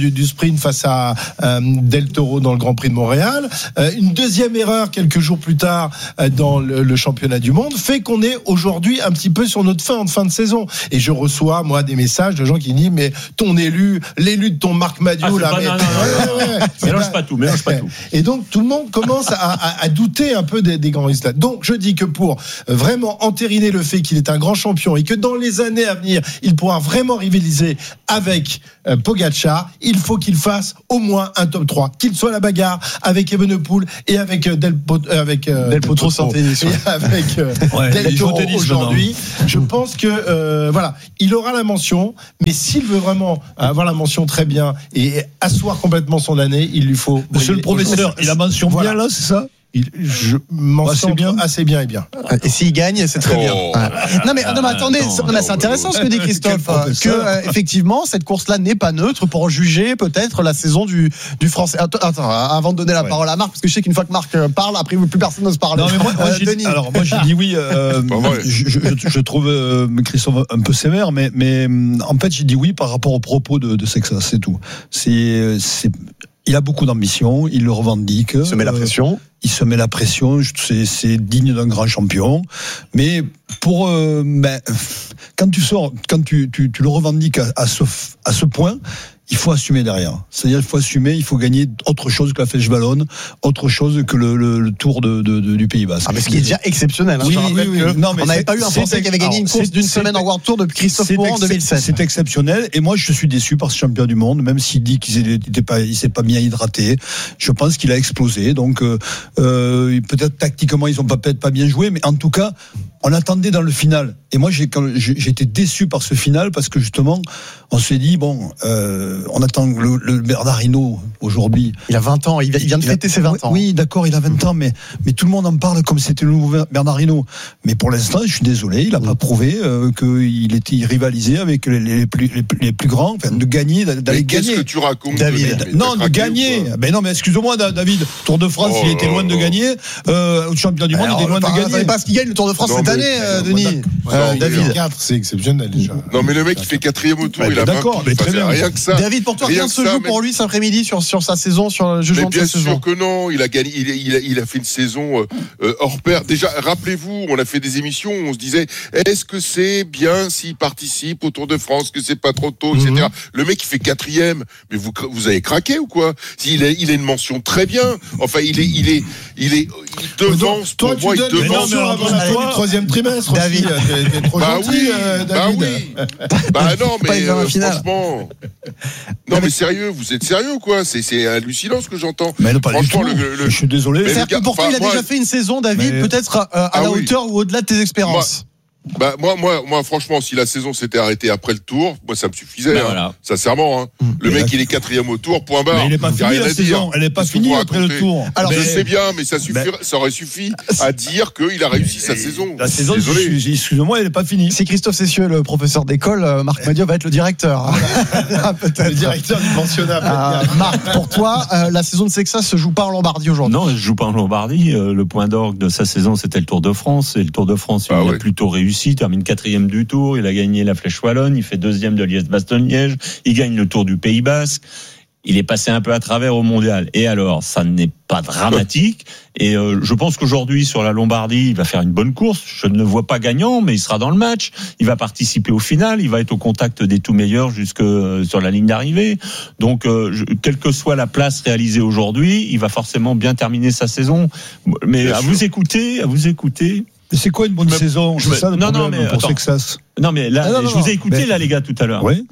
du, du sprint face à euh, Del Toro dans le Grand Prix de Montréal. Euh, une deuxième erreur quelques jours plus tard euh, dans le, le championnat du monde fait qu'on est aujourd'hui un petit peu sur notre fin de fin de saison. Et je reçois moi des messages de gens qui disent mais ton élu, l'élu de ton Marc Madiot ah, là, mais... non, non, non, ouais, ouais, ouais. mélange pas tout, mélange pas tout. Et donc tout le monde commence à, à, à douter un peu des, des grands risques là. Donc je dis que pour vraiment entériner le fait qu'il est un grand champion et que dans les années à venir il pourra vraiment rivaliser avec euh, Pogacar, il faut qu'il fasse au moins un top trois, qu'il soit à la bagarre avec Evenepoel et avec euh, Del, Pot- euh, avec euh, Del Potro sans tennis, et avec euh, ouais, Del Toro aujourd'hui. Je pense que euh, voilà, il aura la mention, mais s'il veut vraiment avoir la mention très bien et asseoir complètement son année, il lui faut. Monsieur le professeur, il a mention voilà. bien là, c'est ça? Il, je m'en assez bien, assez bien et bien. Et s'il gagne, c'est très oh. bien. Ouais. Non mais, non, mais attendez, ah, non, non, c'est intéressant ce que dit Christophe, que euh, effectivement cette course-là n'est pas neutre pour juger peut-être la saison du du Français. Attends, attends avant de donner la ouais. parole à Marc, parce que je sais qu'une fois que Marc parle, après plus personne n'ose parler. Non mais moi, moi euh, j'ai dit, alors moi j'ai dit oui. Euh, je, je, je trouve euh, Christophe un peu sévère, mais mais en fait j'ai dit oui par rapport aux propos de, de Sexas, c'est tout. C'est c'est il a beaucoup d'ambition, il le revendique. Il se met la pression. Euh, il se met la pression, c'est, c'est digne d'un grand champion. Mais pour, euh, ben, quand tu sors, quand tu, tu, tu le revendiques à, à, ce, à ce point, il faut assumer derrière. C'est-à-dire, il faut assumer, il faut gagner autre chose que la Flèche Wallonne, autre chose que le, le, le Tour de, de, de, du Pays Basque. Ah, mais ce qui est déjà exceptionnel. Hein, oui, oui, oui. Non, mais on n'avait pas eu un Français qui avait gagné une course d'une semaine en World Tour depuis Christophe Mourant en deux mille sept. C'est exceptionnel. Et moi, je suis déçu par ce champion du monde, même s'il dit qu'il n'était pas, il s'est pas bien hydraté. Je pense qu'il a explosé. Donc, euh, euh, peut-être tactiquement, ils ont pas peut-être pas bien joué, mais en tout cas, on attendait dans le final. Et moi, j'ai, quand, j'ai, j'ai été déçu par ce final parce que justement, on s'est dit bon, euh, on attend le, le Bernard Hinault aujourd'hui. Il a vingt ans, il vient de fêter ses vingt ans. Oui, d'accord, il a vingt ans, mais mais tout le monde en parle comme si c'était le nouveau Bernard Hinault. Mais pour l'instant, je suis désolé, il n'a pas prouvé euh, qu'il était rivalisé avec les, les, plus, les, les plus grands, enfin de gagner, d'aller mais gagner. Qu'est-ce que tu racontes, David? David Non, de gagner. Ben non, mais excuse-moi, David. Tour de France, oh, il était loin oh, de gagner. Euh, au champion du monde, alors, il était loin de gagner. C'est pas ce qu'il gagne le Tour de France non, cette mais, année, euh, Denis. Euh, David. quatre, c'est exceptionnel déjà. Non, mais le mec, il fait quatrième au Tour, il a d'accord, mais très bien. Rien que ça. David, pour toi, rien se joue pour lui cet après-midi sur sur sa saison, sur le jugement de sa saison. Bien sûr que non. Il a gagné, il a, il a, il a fait une saison euh, euh, hors pair. Déjà, rappelez-vous, on a fait des émissions où on se disait, est-ce que c'est bien s'il participe au Tour de France, que c'est pas trop tôt, et cetera. Mm-hmm. Le mec, il fait quatrième. Mais vous, vous avez craqué ou quoi? Il a, il a une mention très bien. Enfin, il est, il est, il est, il devance. Toi, pour moi, il devance avant la fin du troisième trimestre. David, t'es trop bah gentil, oui, euh, bah David. oui. Bah non, mais euh, franchement. Non, mais sérieux, vous êtes sérieux ou quoi? C'est, c'est hallucinant ce que j'entends. Mais non, pas franchement, du tout. Le, le... Je suis désolé. Mais c'est-à-dire que pour toi, il a moi, déjà fait une saison, David, mais... peut-être euh, à ah la oui. hauteur ou au-delà de tes expériences. Moi... Bah moi moi moi franchement si la saison s'était arrêtée après le Tour, moi ça me suffisait ben hein, voilà. sincèrement hein. Mmh. Le mais mec il est quatrième au Tour, point barre. Mais il est pas fini la saison, elle est pas finie après le Tour. Alors mais... je sais bien mais ça suffirait, ben... ça aurait suffi à dire qu'il a réussi sa saison. La saison, excusez-moi, elle est pas finie. Si Christophe Cessieux, le professeur d'école, Marc Madiot va être le directeur. Peut-être le directeur du pensionnat. Marc, pour toi, la saison de Sexas se joue pas en Lombardie aujourd'hui? Non, elle se joue pas en Lombardie. Le point d'orgue de sa saison c'était le Tour de France et le Tour de France il a plutôt réussi, termine quatrième du Tour, il a gagné la Flèche Wallonne, il fait deuxième de Liège-Bastogne-Liège, il gagne le Tour du Pays Basque, il est passé un peu à travers au mondial. Et alors, ça n'est pas dramatique. Et euh, je pense qu'aujourd'hui, sur la Lombardie, il va faire une bonne course. Je ne le vois pas gagnant, mais il sera dans le match. Il va participer au final. Il va être au contact des tout meilleurs jusque sur la ligne d'arrivée. Donc, euh, je, quelle que soit la place réalisée aujourd'hui, il va forcément bien terminer sa saison. Mais bien à sûr. vous écouter, à vous écouter. Mais c'est quoi une bonne mais, saison? C'est ça le non, problème non, mais, pour attends. Sexas. Non, mais là, ah, non, je non, vous ai écouté, mais... là, les gars, tout à l'heure. Oui.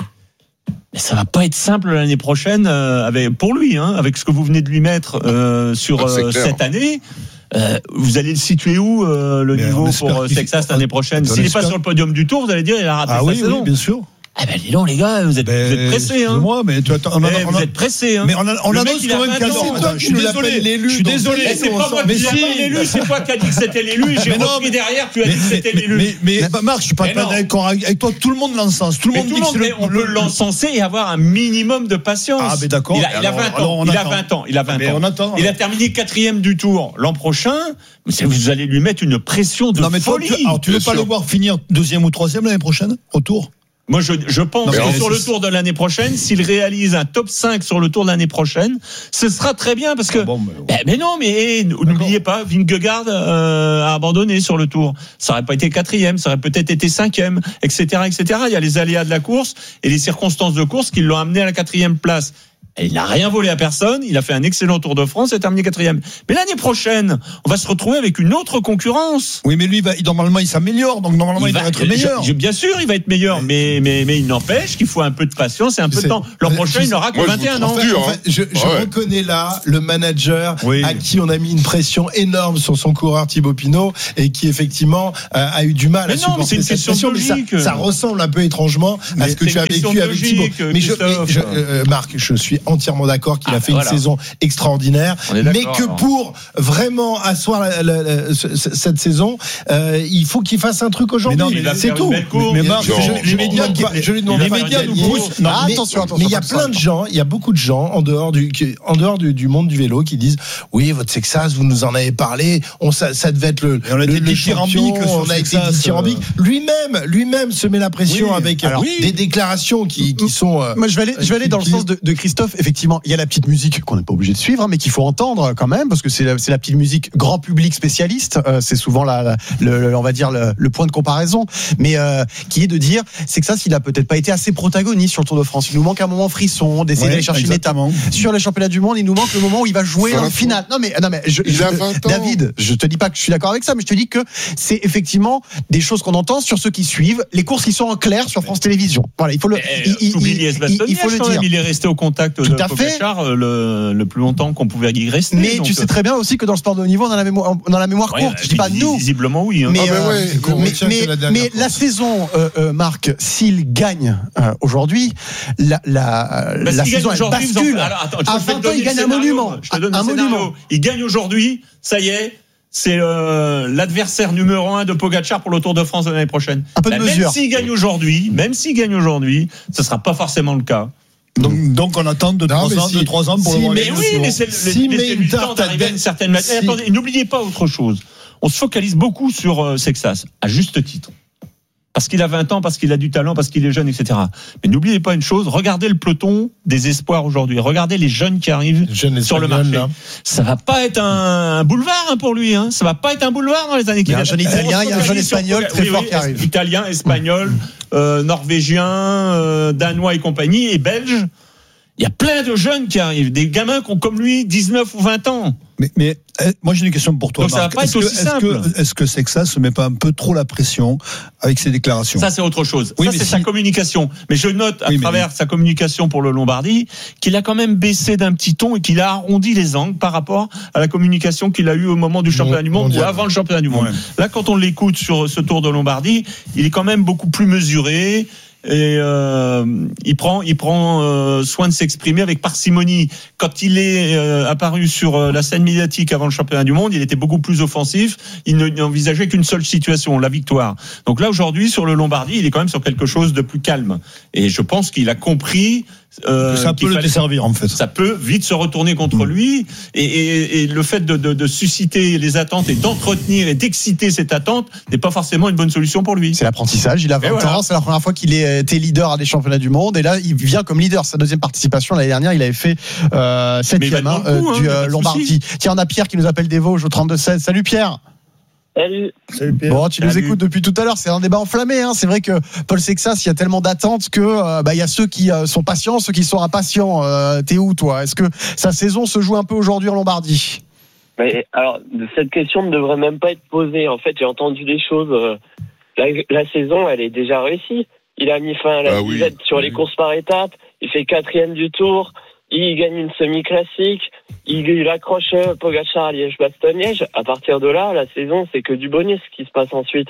Mais ça va pas être simple l'année prochaine euh, avec, pour lui, hein, avec ce que vous venez de lui mettre euh, sur ah, euh, cette année. Euh, vous allez le situer où euh, le mais niveau pour Sexas l'année prochaine? S'il n'est pas sur le podium du Tour, vous allez dire il a raté ah, sa oui, saison. Oui, bien sûr. Ah ben dis donc les gars, vous êtes, ben, vous êtes pressés hein. Moi, mais tu attends, on a, eh, on a, vous êtes pressés hein. Mais on a, on le annonce quand même qu'à ans. Je suis désolé. Je suis désolé. C'est pas moi qui ai dit l'élu, c'est toi qui as dit que c'était l'élu. J'ai repris derrière, tu as dit que c'était l'élu. Mais mais Marc, je suis pas d'accord avec toi. Tout le monde l'encense. Tout le monde dit que on peut l'encenser et avoir un minimum de patience. Ah mais d'accord. Il a vingt ans. Il a vingt ans. Il a vingt ans. Il a terminé quatrième du Tour l'an prochain. Vous allez lui mettre une pression de folie. Alors tu veux pas le voir finir deuxième ou troisième l'année prochaine au Tour? Moi, je, je pense non, que sur le Tour de l'année prochaine, s'il réalise un top cinq sur le Tour de l'année prochaine, ce sera très bien parce que. Ah bon, mais... Eh, mais non, mais eh, n'oubliez pas, Vingegaard euh, a abandonné sur le Tour. Ça aurait pas été quatrième, ça aurait peut-être été cinquième, et cetera, et cetera. Il y a les aléas de la course et les circonstances de course qui l'ont amené à la quatrième place. Et il n'a rien volé à personne, il a fait un excellent Tour de France et a terminé quatrième. Mais l'année prochaine, on va se retrouver avec une autre concurrence. Oui, mais lui, va, normalement, il s'améliore, donc normalement, il, il va, va être meilleur. Je, je, bien sûr, il va être meilleur, mais, mais, mais il n'empêche qu'il faut un peu de patience et un peu c'est, de temps. L'an prochain, il n'aura que vingt et un ans. En fait, en fait, je je ouais. reconnais là le manager oui. à qui on a mis une pression énorme sur son coureur Thibaut Pinot et qui, effectivement, a, a eu du mal mais à non, supporter mais c'est cette pression. Mais ça, ça ressemble un peu étrangement mais à ce que tu as vécu avec Thibaut. Mais je, je, euh, Marc, je suis entièrement d'accord qu'il ah, a fait voilà. une saison extraordinaire, mais que alors. pour vraiment asseoir la, la, la, la, cette saison, euh, il faut qu'il fasse un truc aujourd'hui. Mais non, mais c'est tout. Mais Marc, les médias, je lui demande. Les médias nous poussent. Non, mais, attention, attention. Mais il y a plein de gens, il y a beaucoup de gens en dehors du, en dehors du, du monde du vélo qui disent, oui, votre Sexas, vous nous en avez parlé, on ça, ça devait être le, on a le, été dithyrambique, on a été dithyrambique. Lui-même, lui-même se met la pression oui, avec alors, des oui. déclarations qui, qui sont. Moi, je vais aller, je vais aller dans le sens de, de Christophe. Effectivement, il y a la petite musique qu'on n'est pas obligé de suivre, hein, mais qu'il faut entendre quand même, parce que c'est la, c'est la petite musique grand public spécialiste. Euh, c'est souvent la, la le, on va dire le, le point de comparaison, mais euh, qui est de dire, c'est que ça, s'il a peut-être pas été assez protagoniste sur le Tour de France, il nous manque un moment frisson, d'essayer ouais, d'aller chercher une étape. Sur les championnats du monde, il nous manque le moment où il va jouer en finale. Non mais, non mais, je, je, David, je te dis pas que je suis d'accord avec ça, mais je te dis que c'est effectivement des choses qu'on entend sur ceux qui suivent les courses qui sont en clair sur France Télévisions. Voilà, il faut le, il, il, il, il, il faut le dire. Il est resté au contact de Pogačar le, le plus longtemps qu'on pouvait y rester. Mais donc... tu sais très bien aussi que dans le sport de haut niveau, on a la mémoire, on a la mémoire ouais, courte. Je dis pas nous. Visiblement oui. Hein. Mais, ah, euh, ouais, mais, mais, la, mais la saison, euh, euh, Marc, s'il gagne euh, aujourd'hui, la, la, bah, la saison elle bascule. En... Alors, attends, à vingt ans, il gagne un monument. Je te donne un, un monument. Il gagne aujourd'hui. Ça y est. C'est euh, l'adversaire numéro un de Pogačar pour le Tour de France de l'année prochaine. Un peu de bah, mesure. Même s'il gagne aujourd'hui, même s'il gagne aujourd'hui, ce sera pas forcément le cas. Donc, donc on attend de trois ans, si, de trois ans pour si, le Mais oui, mais c'est si le, le temps d'arriver à une certaine matière. Si. Attendez, n'oubliez pas autre chose. On se focalise beaucoup sur euh, Sexas, à juste titre. Parce qu'il a vingt ans, parce qu'il a du talent, parce qu'il est jeune, et cetera. Mais n'oubliez pas une chose, regardez le peloton des espoirs aujourd'hui. Regardez les jeunes qui arrivent jeunes sur le marché. Là. Ça va pas être un, un boulevard hein, pour lui. Hein. Ça va pas être un boulevard dans les années qui viennent. Il y a un jeune italien, il y a un jeune espagnol très oui, fort oui, qui arrive. Italien, espagnol, euh, norvégien, euh, danois et compagnie, et belge. Il y a plein de jeunes qui arrivent, des gamins qui ont comme lui dix-neuf ou vingt ans. Mais, mais moi j'ai une question pour toi. Donc Marc. Ça va pas est-ce être que, aussi est-ce simple. Que, est-ce que Sexas se met pas un peu trop la pression avec ses déclarations? Ça c'est autre chose. Oui, ça c'est si... sa communication. Mais je note à oui, travers mais... sa communication pour le Lombardie qu'il a quand même baissé d'un petit ton et qu'il a arrondi les angles par rapport à la communication qu'il a eue au moment du championnat bon, du monde mondial. Ou avant le championnat du monde. Ouais. Là quand on l'écoute sur ce Tour de Lombardie, il est quand même beaucoup plus mesuré. Et euh, il prend, il prend euh, soin de s'exprimer avec parcimonie. Quand il est euh, apparu sur euh, la scène médiatique avant le championnat du monde, il était beaucoup plus offensif. Il n'envisageait qu'une seule situation, la victoire. Donc là aujourd'hui sur le Lombardie, il est quand même sur quelque chose de plus calme. Et je pense qu'il a compris. Euh, ça peut le desservir en fait. Ça peut vite se retourner contre mmh. lui et, et, et le fait de, de, de susciter les attentes et d'entretenir et d'exciter cette attente n'est pas forcément une bonne solution pour lui. C'est l'apprentissage. Il a vingt voilà. ans, c'est la première fois qu'il a été leader à des championnats du monde et là il vient comme leader. Sa deuxième participation l'année dernière, il avait fait euh, septième hein, euh, hein, du euh, Lombardie. Tiens, on a Pierre qui nous appelle des Vosges au trente-deux seize. Salut Pierre. Salut. Salut Pierre. Bon, tu Salut. nous écoutes depuis tout à l'heure. C'est un débat enflammé. Hein. C'est vrai que Paul Sexas, il y a tellement d'attentes que euh, bah il y a ceux qui euh, sont patients, ceux qui sont impatients. Euh, t'es où toi? Est-ce que sa saison se joue un peu aujourd'hui en Lombardie? Mais alors, cette question ne devrait même pas être posée. En fait, j'ai entendu des choses. Euh, la, la saison, elle est déjà réussie. Il a mis fin à la ah, disette oui. sur oui. les courses par étapes. Il fait quatrième du Tour. Il gagne une semi-classique, il, il accroche Pogačar à Liège-Bastogne-Liège. À partir de là, la saison, c'est que du bonus qui se passe ensuite.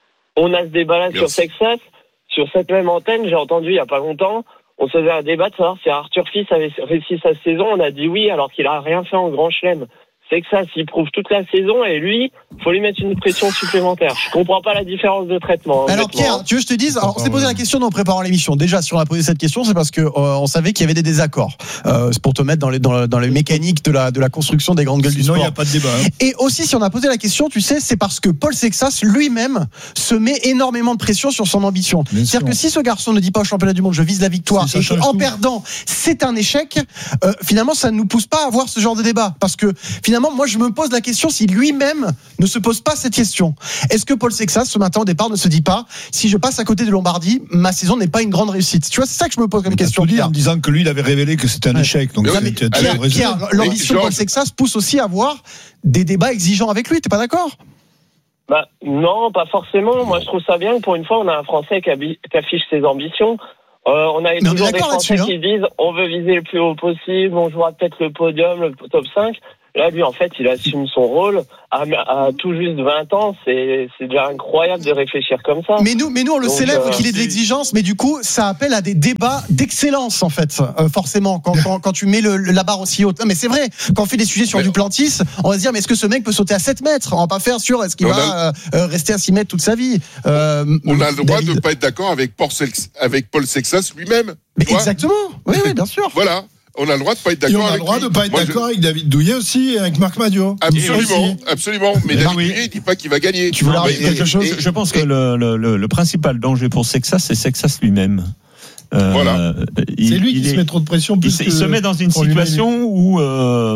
On a ce débat-là sur Sexas. Sur cette même antenne, j'ai entendu il y a pas longtemps, on se faisait un débat de savoir si Arthur Fils avait réussi sa saison. On a dit oui, alors qu'il a rien fait en Grand Chelem. Sexas, il prouve toute la saison et lui, faut lui mettre une pression supplémentaire. Je comprends pas la différence de traitement. Alors Pierre, tu veux que je te dise, alors on s'est posé la question en préparant l'émission. Déjà, si on a posé cette question, c'est parce que euh, on savait qu'il y avait des désaccords. Euh, c'est pour te mettre dans les dans, dans les mécaniques de la de la construction des grandes gueules du sport. Sinon, il y a pas de débat. Hein. Et aussi, si on a posé la question, tu sais, c'est parce que Paul Sexas lui-même se met énormément de pression sur son ambition. Bien C'est-à-dire sûr. que si ce garçon ne dit pas au championnat du monde, je vise la victoire, et qu'en perdant, c'est un échec, euh, finalement, ça ne nous pousse pas à avoir ce genre de débat. Parce que finalement, moi, je me pose la question si lui-même ne se pose pas cette question. Est-ce que Paul Sexas, ce matin au départ, ne se dit pas, si je passe à côté de Lombardie, ma saison n'est pas une grande réussite? Tu vois, c'est ça que je me pose comme mais question. Dit en disant que lui, il avait révélé que c'était un ouais. échec. Donc, non, mais Pierre, Pierre, Pierre, l'ambition de Paul Sexas pousse aussi à avoir des débats exigeants avec lui. T'es pas d'accord? Bah, non, pas forcément. Moi, je trouve ça bien que pour une fois, on a un Français qui, habi- qui affiche ses ambitions. Euh, on a toujours on des Français hein. qui disent on veut viser le plus haut possible, on jouera peut-être le podium, le top cinq. Là, lui, en fait, il assume son rôle à, à tout juste vingt ans. C'est, c'est déjà incroyable de réfléchir comme ça. Mais nous, mais nous on le Donc, célèbre euh, qu'il ait de l'exigence, mais du coup, ça appelle à des débats d'excellence, en fait, euh, forcément, quand, quand, quand tu mets le, la barre aussi haute. Non, mais c'est vrai, quand on fait des sujets sur mais Duplantis, on va se dire, mais est-ce que ce mec peut sauter à sept mètres? On va pas faire sur, est-ce qu'il va a... euh, rester à six mètres toute sa vie? euh, On a le droit David. de ne pas être d'accord avec Paul, Sex... avec Paul Sexas lui-même. Mais exactement, oui, oui, bien sûr. Voilà. On a le droit de pas être d'accord. Et on a le droit lui. de pas être Moi, d'accord je... avec David Douillet aussi, et avec Marc Madiot. Absolument, absolument. Mais David oui. Douillet, il dit pas qu'il va gagner. Tu veux non, quelque chose et, Je pense et, que le, le, le principal danger pour Sexas, c'est Sexas lui-même. Euh, voilà. Il, c'est lui qui est, se met trop de pression. Plus il, que il se met dans une situation où euh,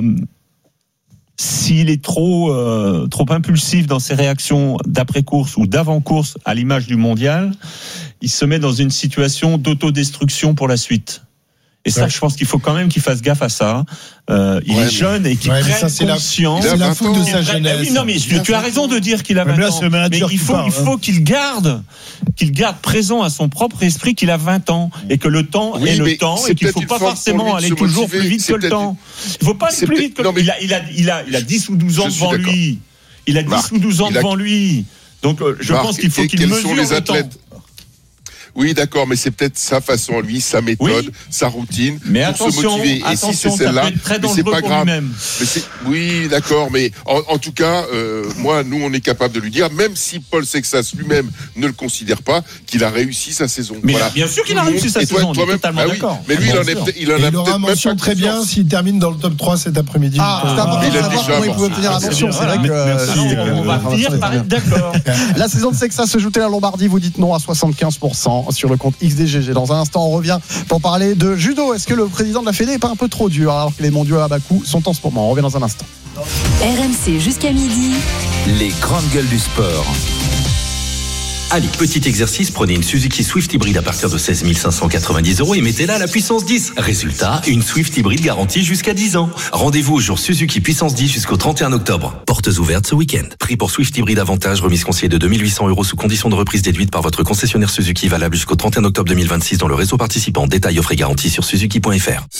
s'il est trop euh, trop impulsif dans ses réactions d'après-course ou d'avant-course, à l'image du mondial, il se met dans une situation d'autodestruction pour la suite. Et ça, ouais. je pense qu'il faut quand même qu'il fasse gaffe à ça. Euh, il ouais, est jeune et qu'il ouais, prenne ça, conscience. C'est la faute de sa jeunesse. Oui, non, mais tu, tu as raison de dire qu'il a vingt ans. Mais il faut, part, il faut hein. qu'il garde, qu'il garde présent à son propre esprit qu'il a vingt ans et que le temps oui, est le temps et qu'il ne faut pas forcément aller toujours plus vite que le temps. Il ne faut pas aller plus vite que le temps. Il a, il a, il a, il a dix ou douze ans devant lui. Il a dix ou douze ans devant lui. Donc, je pense qu'il faut qu'il mesure le temps. Oui, d'accord, mais c'est peut-être sa façon, lui, sa méthode, oui. sa routine, mais pour se motiver. Et si c'est celle-là, mais c'est pas grave. Mais c'est, oui, d'accord, mais en, en tout cas, euh, moi, nous, on est capable de lui dire, même si Paul Sexas lui-même ne le considère pas, qu'il a réussi sa saison. Mais voilà. bien sûr qu'il a réussi sa toi, saison, toi, on est totalement ah oui, d'accord. Mais lui, il en, est, il en a il aura mention très bien s'il termine dans le top trois cet après-midi. Ah, c'est important de savoir comment il pouvait obtenir la mention. C'est vrai que on va finir par être d'accord. La saison de Sexas se jouait à la Lombardie, vous dites non à soixante-quinze pour cent sur le compte X D G G. Dans un instant, on revient pour parler de judo. Est-ce que le président de la Fédé n'est pas un peu trop dur alors que les mondiaux à Bakou sont en ce moment? On revient dans un instant. R M C jusqu'à midi. Les grandes gueules du sport. Allez, petit exercice, prenez une Suzuki Swift hybride à partir de seize mille cinq cent quatre-vingt-dix euros et mettez-la à la puissance dix. Résultat, une Swift hybride garantie jusqu'à dix ans. Rendez-vous au jour Suzuki puissance dix jusqu'au trente et un octobre. Portes ouvertes ce week-end. Prix pour Swift hybride avantage, remise conseillée de deux mille huit cents euros sous condition de reprise déduite par votre concessionnaire Suzuki, valable jusqu'au trente et un octobre deux mille vingt-six dans le réseau participant. Détails offre et garantie sur suzuki point f r.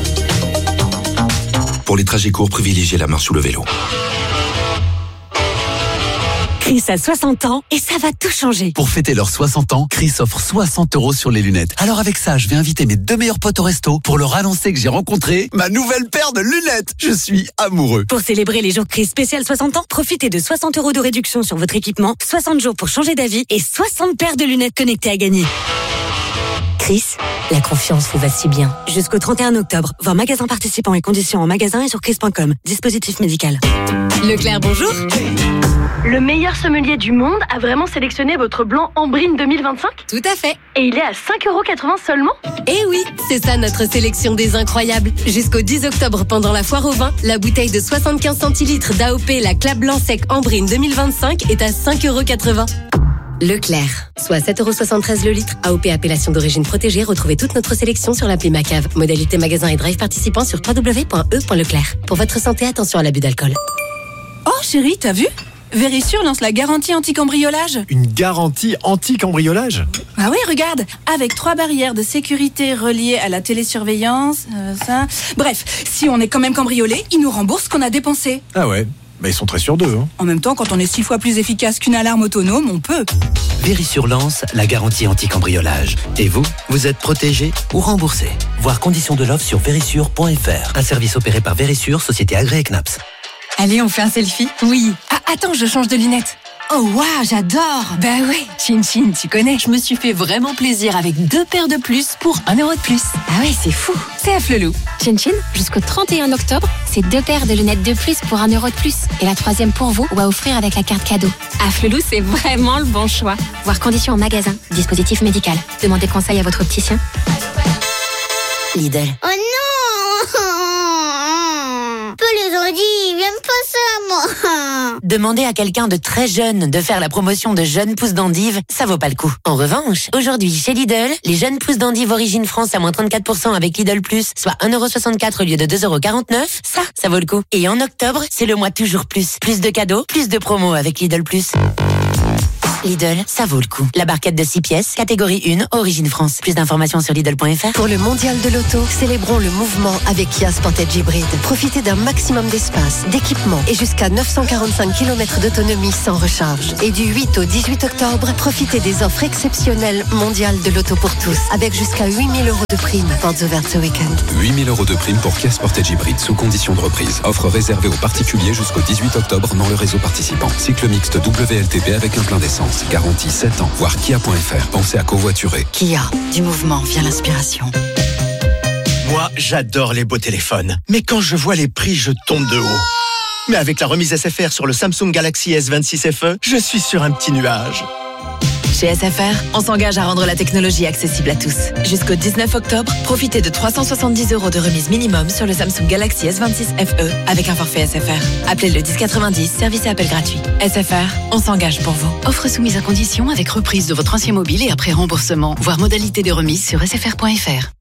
Pour les trajets courts, privilégiez la marche ou le vélo. Chris a soixante ans et ça va tout changer. Pour fêter leurs soixante ans, Chris offre soixante euros sur les lunettes. Alors avec ça, je vais inviter mes deux meilleurs potes au resto pour leur annoncer que j'ai rencontré ma nouvelle paire de lunettes. Je suis amoureux. Pour célébrer les jours Chris spécial soixante ans, profitez de soixante euros de réduction sur votre équipement, soixante jours pour changer d'avis et soixante paires de lunettes connectées à gagner. Chris, la confiance vous va si bien. Jusqu'au trente et un octobre, voir magasin participants et conditions en magasin et sur chris point com. Dispositif médical. Leclerc, bonjour. Le meilleur sommelier du monde a vraiment sélectionné votre blanc Ambrine deux mille vingt-cinq? Tout à fait. Et il est à cinq euros quatre-vingts seulement? Eh oui, c'est ça notre sélection des incroyables. Jusqu'au dix octobre, pendant la foire au vin, la bouteille de soixante-quinze centilitres d'A O P La Clap Blanc Sec Ambrine deux mille vingt-cinq est à cinq euros quatre-vingts. Leclerc, soit sept euros soixante-treize le litre. A O P appellation d'origine protégée. Retrouvez toute notre sélection sur l'appli Macave. Modalité magasin et drive participants sur w w w point e point leclerc. Pour votre santé, attention à l'abus d'alcool. Oh chérie, t'as vu? Vérissure lance la garantie anti-cambriolage. Une garantie anti-cambriolage? Ah oui, regarde, avec trois barrières de sécurité reliées à la télésurveillance, euh, ça... Bref, si on est quand même cambriolé, ils nous remboursent ce qu'on a dépensé. Ah ouais, bah ils sont très sûrs d'eux. Hein. En même temps, quand on est six fois plus efficace qu'une alarme autonome, on peut. Vérissure lance la garantie anti-cambriolage. Et vous, vous êtes protégé ou remboursé. Voir conditions de l'offre sur vérissure point f r. Un service opéré par Vérissure, société agréée C N A P S. Allez, on fait un selfie? Oui. Ah, attends, je change de lunettes. Oh waouh, j'adore. Bah ouais, Chin Chin, tu connais. Je me suis fait vraiment plaisir avec deux paires de plus pour un euro de plus. Ah ouais, c'est fou. C'est à Flelou. Chin Chin, jusqu'au trente et un octobre, c'est deux paires de lunettes de plus pour un euro de plus. Et la troisième pour vous ou à offrir avec la carte cadeau. À Flelou, c'est vraiment le bon choix. Voir conditions en magasin. Dispositif médical. Demandez conseil à votre opticien. Lidl. Oh non! Peu les ont dit, ils aiment pas ça, moi. Demandez à quelqu'un de très jeune de faire la promotion de jeunes pousses d'endive, ça vaut pas le coup. En revanche, aujourd'hui chez Lidl, les jeunes pousses d'endive origine France à moins trente-quatre pour cent avec Lidl Plus, soit un euro soixante-quatre au lieu de deux euros quarante-neuf, ça, ça vaut le coup. Et en octobre, c'est le mois toujours plus. Plus de cadeaux, plus de promos avec Lidl Plus. Lidl, ça vaut le coup. La barquette de six pièces, catégorie un, origine France. Plus d'informations sur Lidl point F R. Pour le mondial de l'auto, célébrons le mouvement avec Kia Sportage Hybrid. Profitez d'un maximum d'espace, d'équipement et jusqu'à neuf cent quarante-cinq kilomètres d'autonomie sans recharge. Et du huit au dix-huit octobre, profitez des offres exceptionnelles mondiales de l'auto pour tous, avec jusqu'à huit mille euros de prime. Portes ouvertes ce week-end. huit mille euros de prime pour Kia Sportage Hybrid sous condition de reprise. Offre réservée aux particuliers jusqu'au dix-huit octobre dans le réseau participant. Cycle mixte W L T P avec un plein d'essence. Garantie sept ans. Voir Kia point F R. Pensez à covoiturer. Kia, du mouvement vient l'inspiration. Moi, j'adore les beaux téléphones. Mais quand je vois les prix, je tombe de haut. Mais avec la remise S F R sur le Samsung Galaxy S vingt-six F E, je suis sur un petit nuage. Chez S F R, on s'engage à rendre la technologie accessible à tous. Jusqu'au dix-neuf octobre, profitez de trois cent soixante-dix euros de remise minimum sur le Samsung Galaxy S vingt-six F E avec un forfait S F R. Appelez le dix quatre-vingt-dix, service et appel gratuit. S F R, on s'engage pour vous. Offre soumise à condition avec reprise de votre ancien mobile et après remboursement. Voir modalité de remise sur S F R point F R.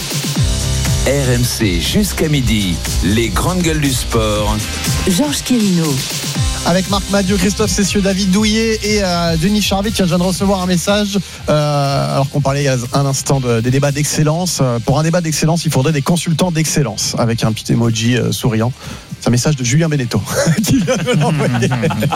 R M C jusqu'à midi, les grandes gueules du sport. Georges Quirino. Avec Marc Madieu, Christophe Cessieux, David Douillet et euh, Denis Charvet qui vient de recevoir un message euh, alors qu'on parlait il y a un instant de, des débats d'excellence. Pour un débat d'excellence, il faudrait des consultants d'excellence avec un petit emoji euh, souriant. C'est un message de Julien Benetto qui vient de l'envoyer.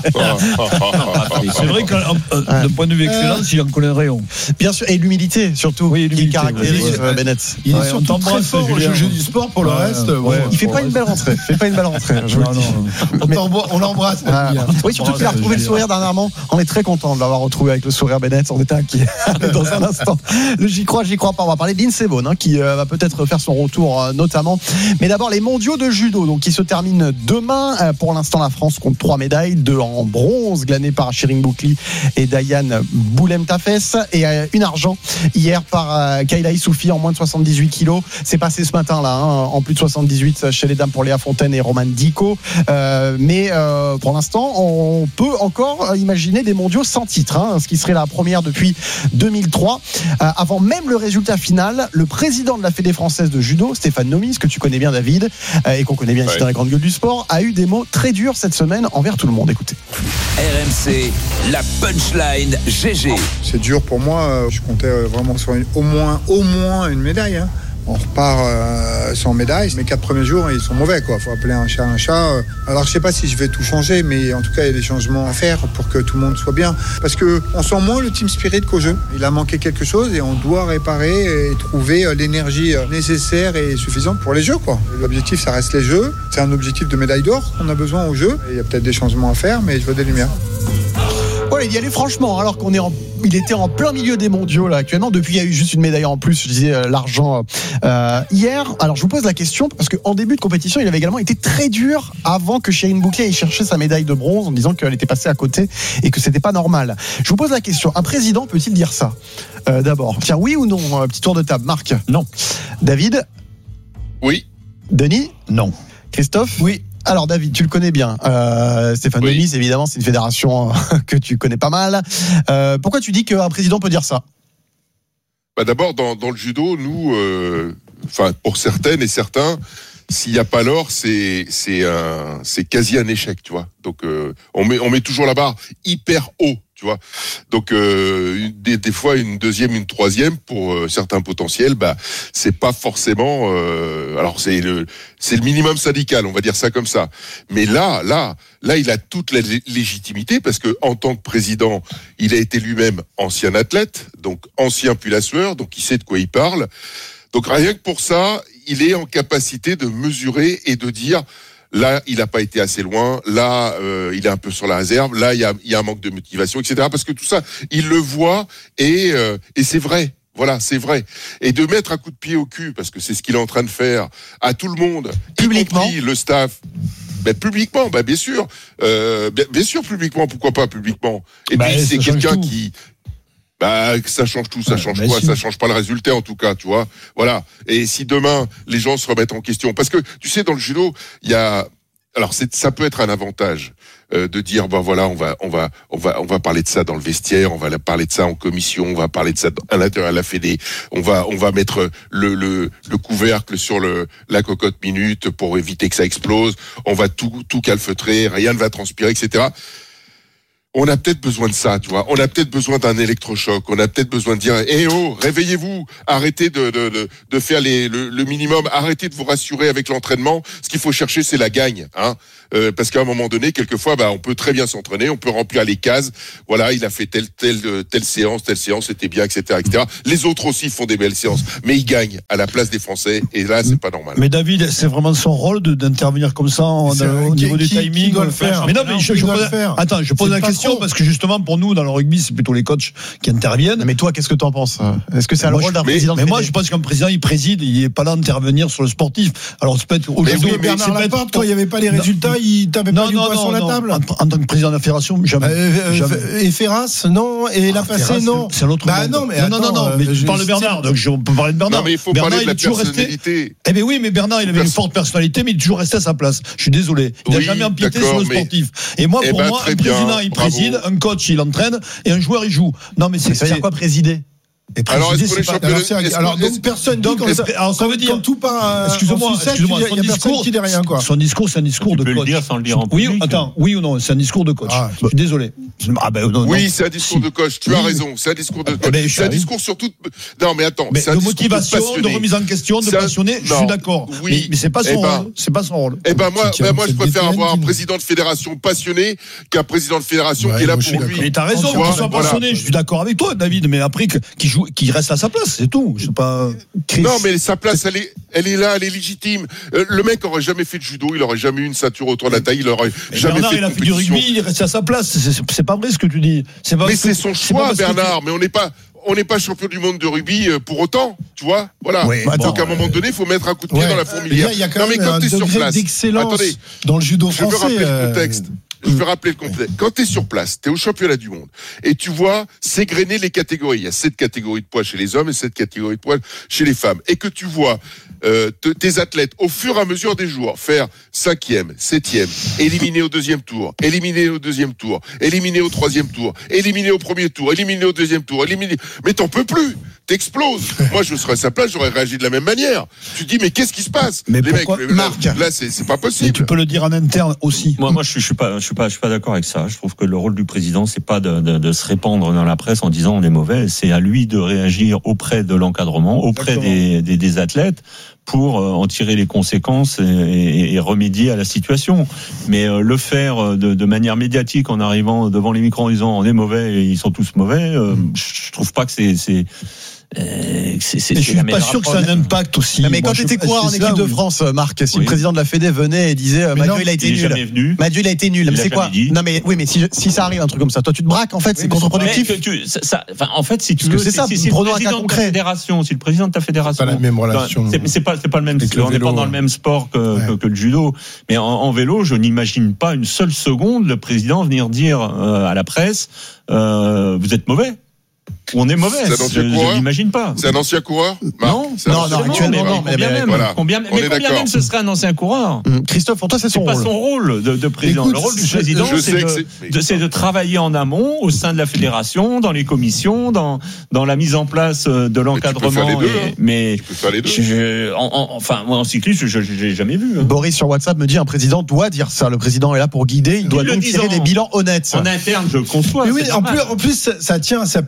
C'est vrai que euh, d'un point de vue excellence, il en connaît un rayon. Bien sûr, et l'humilité surtout, oui, qui caractérise euh, Bennett. Il est ouais, surtout très fort au jeu du sport. Pour le ouais, reste, ouais, ouais, il fait pas une belle rentrée. Il fait pas une belle rentrée. Je non, non. Mais, on l'embrasse. Ah, oui, surtout qu'il a retrouvé le sourire dernièrement. On est très content de l'avoir retrouvé avec le sourire Bennett. On était inquiet dans un instant. Le j'y crois, j'y crois pas. On va parler d'Ince Bonne hein, qui euh, va peut-être faire son retour euh, notamment. Mais d'abord les mondiaux de judo, donc qui se terminent demain. Euh, pour l'instant, la France compte trois médailles, deux en bronze glanées par Shirin Boukli et Diane Boulem-Tafes et euh, une argent hier par euh, Kayla Issoufi en moins de soixante-dix-huit kilos. C'est passé ce matin là, hein, en plus de soixante-dix-huit chez les dames pour Léa Fontaine et Romane Dico. Euh, mais euh, pour l'instant, on peut encore imaginer des mondiaux sans titre, hein, ce qui serait la première depuis deux mille trois. Euh, avant même le résultat final, le président de la Fédé française de judo, Stéphane Nomis, que tu connais bien David, euh, et qu'on connaît bien ici ouais. dans la grande gueule du sport, a eu des mots très durs cette semaine envers tout le monde. Écoutez. R M C, la punchline G G. C'est dur pour moi, je comptais vraiment sur une, au, moins, au moins une médaille. Hein. On repart euh, sans médaille. Mes quatre premiers jours, ils sont mauvais, quoi. Faut appeler un chat un chat. Alors, je sais pas si je vais tout changer, mais en tout cas, il y a des changements à faire pour que tout le monde soit bien. Parce que on sent moins le team spirit qu'au jeu. Il a manqué quelque chose et on doit réparer et trouver l'énergie nécessaire et suffisante pour les jeux, quoi. L'objectif, ça reste les jeux. C'est un objectif de médaille d'or qu'on a besoin au jeu. Il y a peut-être des changements à faire, mais je veux des lumières. Ouais, il y allait franchement, alors qu'on est en, il était en plein milieu des mondiaux là actuellement. Depuis, il y a eu juste une médaille en plus. Je disais euh, l'argent euh, hier. Alors, je vous pose la question parce qu'en début de compétition, il avait également été très dur avant que Shirin Boukli aille chercher sa médaille de bronze en disant qu'elle était passée à côté et que c'était pas normal. Je vous pose la question. Un président peut-il dire ça euh, d'abord? Tiens, oui ou non? Petit tour de table. Marc? Non. David? Oui. Denis? Non. Christophe? Oui. Alors David, tu le connais bien. Euh, Stéphane oui. Nomis, évidemment, c'est une fédération que tu connais pas mal. Euh, pourquoi tu dis qu'un président peut dire ça? Bah d'abord, dans, dans le judo, nous, enfin euh, pour certaines et certains, s'il n'y a pas l'or, c'est c'est un c'est quasi un échec, tu vois. Donc euh, on met on met toujours la barre hyper haut. Tu vois, donc euh, des, des fois une deuxième, une troisième pour euh, certains potentiels, bah c'est pas forcément. Euh, alors c'est le c'est le minimum syndical, on va dire ça comme ça. Mais là, là, là, il a toute la légitimité parce que en tant que président, il a été lui-même ancien athlète, donc ancien puis la sueur, donc il sait de quoi il parle. Donc rien que pour ça, il est en capacité de mesurer et de dire. Là, il n'a pas été assez loin. Là, euh, il est un peu sur la réserve. Là, il y a, il y a un manque de motivation, et cetera. Parce que tout ça, il le voit et, euh, et c'est vrai. Voilà, c'est vrai. Et de mettre un coup de pied au cul, parce que c'est ce qu'il est en train de faire, à tout le monde, publiquement, y compris le staff. Ben, publiquement, ben, bien sûr. Euh, bien, bien sûr, publiquement. Pourquoi pas publiquement? Et ben, puis, c'est quelqu'un qui... Bah, ça change tout, ça ouais, change quoi? Si. Ça change pas le résultat, en tout cas, tu vois. Voilà. Et si demain, les gens se remettent en question. Parce que, tu sais, dans le judo, il y a, alors, c'est, ça peut être un avantage, euh, de dire, ben voilà, on va, on va, on va, on va parler de ça dans le vestiaire, on va parler de ça en commission, on va parler de ça à l'intérieur de la Fédé, on va, on va mettre le, le, le couvercle sur le, la cocotte minute pour éviter que ça explose, on va tout, tout calfeutrer, rien ne va transpirer, et cetera. On a peut-être besoin de ça, tu vois. On a peut-être besoin d'un électrochoc. On a peut-être besoin de dire, eh oh, réveillez-vous, arrêtez de de de, de faire les le, le minimum, arrêtez de vous rassurer avec l'entraînement. Ce qu'il faut chercher, c'est la gagne, hein. Euh, parce qu'à un moment donné, quelquefois, bah, on peut très bien s'entraîner, on peut remplir les cases. Voilà, il a fait telle telle telle séance, telle séance, c'était bien, et cetera, et cetera. Les autres aussi font des belles séances, mais il gagne à la place des Français, et là, c'est pas normal. Mais David, c'est vraiment son rôle de, d'intervenir comme ça en, au qui, niveau qui, du timing. Qui doit le faire? Mais non, mais je, je pose, attends, je pose la question parce que justement, pour nous, dans le rugby, c'est plutôt les coachs qui interviennent. Mais toi, qu'est-ce que tu en penses? Est-ce que c'est le rôle d'un mais, président? Mais moi, je pense qu'un président, il préside, il n'est pas là d'intervenir sur le sportif. Alors, c'est peut-être au judo. Bernard Laporte, quand il n'y avait pas les résultats, il tapait pas du poing sur la table. En tant que président de la fédération, jamais. Et Ferras, non. Et la passé, non. C'est l'autre. Bah non, mais non, non, non. Mais je parle de Bernard, donc on peut parler de Bernard. Non, mais il faut parler de la personnalité. Eh bien oui, mais Bernard, il avait une forte personnalité, mais il est toujours resté à sa place. Je suis désolé. Il n'a jamais empiété sur le sportif. Et moi, pour moi, un président, il préside, un coach, il entraîne, et un joueur, il joue. Non, mais c'est ça veut dire quoi présider? Et alors, est-ce que les pas... alors, alors, alors donc personne donc, dit quand, alors, ça veut dire quand tout part excusez-moi, excusez-moi, son discours, qui dit rien, quoi. Son discours, c'est un discours tu de peux coach. Le dire sans le dire en oui, public. attends, oui ou non, c'est un discours de coach. Ah, je suis désolé. Ah ben, non, oui, non. C'est un discours si. de coach. Tu oui. as raison. C'est un discours de coach. C'est un discours sur toute. Non, mais attends. Mais c'est un de motivation, de, de remise en question, de passionné. Je suis d'accord. Oui, mais c'est pas son rôle. C'est pas son rôle. Eh ben moi, moi, je préfère avoir un président de fédération passionné qu'un président de fédération qui est là pour lui. Mais t'as raison qu'il soit passionné. Je suis d'accord avec toi, David. Mais après, qu'il joue, qu'il reste à sa place. C'est tout. Je sais pas. Chris. Non, mais sa place, elle est, elle est là, elle est légitime. Euh, le mec aurait jamais fait de judo, il aurait jamais eu une ceinture autour de la taille, il aurait mais jamais Bernard, fait de il a fait du rugby, il reste à sa place. C'est, c'est, c'est pas vrai ce que tu dis. C'est pas mais c'est son choix, Bernard. Tu... Mais on n'est pas. On n'est pas champion du monde de rugby pour autant, tu vois. Voilà. Oui, donc attends, à un moment donné, il faut mettre un coup de pied ouais, dans la fourmilière. Il y a quand non, même mais quand un t'es sur place, d'excellence attendez, dans le judo français. Je veux rappeler euh... le contexte. Je veux rappeler le complet. Quand tu es sur place, tu es au championnat du monde et tu vois s'égrener les catégories. Il y a sept catégories de poids chez les hommes et sept catégories de poids chez les femmes. Et que tu vois euh, te, tes athlètes, au fur et à mesure des jours, faire cinquième, septième, éliminé au deuxième tour, éliminé au deuxième tour, éliminé au troisième tour, éliminé au premier tour, éliminé au deuxième tour, éliminé... Mais t'en peux plus, t'exploses. Moi, je serais à sa place, j'aurais réagi de la même manière. Tu te dis, mais qu'est-ce qui se passe? Mais les pourquoi, mecs, Marc, là, là c'est, c'est pas possible. Mais tu peux le dire en interne aussi. Moi, moi je, suis, je suis pas, je suis pas, je suis pas d'accord avec ça. Je trouve que le rôle du président, c'est pas de, de, de se répandre dans la presse en disant on est mauvais. C'est à lui de réagir auprès de l'encadrement, auprès des, des, des athlètes, pour en tirer les conséquences et, et, et remédier à la situation. Mais euh, le faire de, de manière médiatique en arrivant devant les micros en disant on est mauvais et ils sont tous mauvais, euh, je trouve pas que c'est, c'est Euh, c'est, c'est, je suis pas sûr que ça ait un impact aussi. Non, mais quand tu étais coureur en équipe de oui. France, Marc, si oui. le président de la Fédé venait et disait Mathieu il a été il nul. Mathieu il a été nul. Il mais c'est quoi dit. Non mais oui, mais si, si ça arrive un truc comme ça, toi tu te braques en fait, oui, c'est contre-productif. Tu, ça, ça, enfin, en fait, si tu Parce veux, que c'est ça. Si, si prenons un cas concret. Fédération, si le président de ta fédération, c'est pas la même relation. C'est, c'est pas, c'est pas le même. On n'est pas dans le même sport que, ouais. que, que le judo. Mais en, en vélo, je n'imagine pas une seule seconde le président venir dire euh, à la presse euh, vous êtes mauvais. On est mauvais, je ne l'imagine pas. C'est un ancien coureur Marc, Non, non, non, actuellement non. Mais combien même, voilà. combien, mais combien même ce serait un ancien coureur mmh. Christophe, pour toi, c'est son c'est rôle. C'est pas son rôle de, de président. Écoute, le rôle du président, je c'est, de, c'est... De, c'est de travailler en amont au sein de la fédération, dans les commissions, dans, dans la mise en place de l'encadrement. Mais tu peux faire les deux. Et, mais tu peux faire les deux. Je, en, en, enfin, moi, en cyclisme, je n'ai jamais vu. Hein. Boris sur WhatsApp me dit un président doit dire ça. Le président est là pour guider. Il doit donc tirer des bilans honnêtes. En interne, je conçois. Oui, en plus, en plus, ça tient à sa personnalité.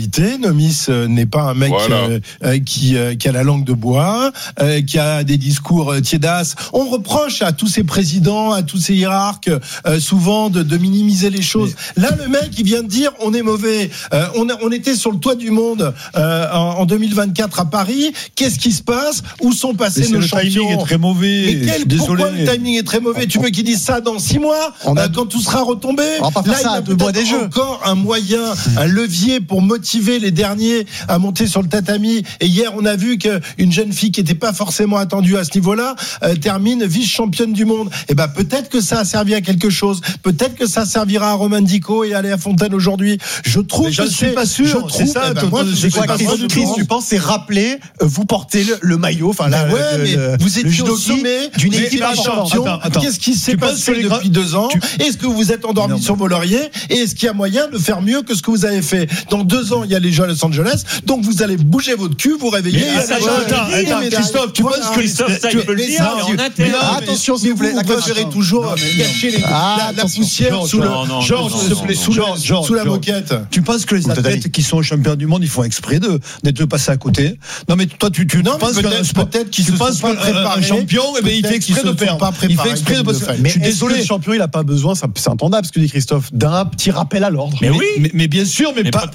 qualité. Nomis euh, n'est pas un mec Voilà. euh, euh, qui, euh, qui a la langue de bois, euh, qui a des discours euh, tiédasses. On reproche à tous ces présidents, à tous ces hiérarques, euh, souvent de, de minimiser les choses. Mais... Là, le mec, il vient de dire on est mauvais. Euh, on, a, on était sur le toit du monde euh, en, en deux mille vingt-quatre à Paris. Qu'est-ce qui se passe? Où sont passés nos le champions? timing est très mauvais. Mais quel, Désolé. pourquoi le timing est très mauvais? Tu veux qu'ils disent ça dans six mois, on a... euh, quand tout sera retombé? On va pas faire Là, ça à deux mois des jeux. Encore un moyen, un levier pour motiver les derniers à monter sur le tatami. Et hier, on a vu qu'une jeune fille qui n'était pas forcément attendue à ce niveau-là euh, termine vice-championne du monde. Et ben peut-être que ça a servi à quelque chose. Peut-être que ça servira à Romain Dico et à Léa Fontaine aujourd'hui. Je trouve je que suis c'est pas sûr. Je trouve, c'est ça. eh ben, moi, c'est quoi, Chris, Chris, tu penses, c'est rappeler, euh, vous portez le, le maillot, enfin là, ben ouais, le, mais le, vous étiez le au sommet d'une mais équipe champion. Qu'est-ce qui s'est passé depuis gra... deux ans? tu... Est-ce que vous vous êtes endormi non, sur vos lauriers? Et est-ce qu'il y a moyen de faire mieux que ce que vous avez fait? Dans deux ans, il y a les Jeux à Los Angeles, donc vous allez bouger votre cul, vous réveiller. Mais, attends, attends, attends, Christophe, tu penses que Christophe, ça, il peut le dire, mais en interne. Attention, s'il vous plaît, la préférez toujours cacher la poussière sous le Georges, s'il te plaît, sous la moquette. Tu penses que les athlètes qui sont champions du monde, ils font exprès de d'être passés à côté? Non, mais toi, tu tu penses peut-être qu'ils se sont pas préparés. Un champion, il fait exprès de perdre. Il fait exprès de passer. Mais je suis désolé, le champion, il a pas besoin, c'est entendable ce que dit Christophe, d'un petit rappel à l'ordre. Mais oui, mais bien sûr, mais pas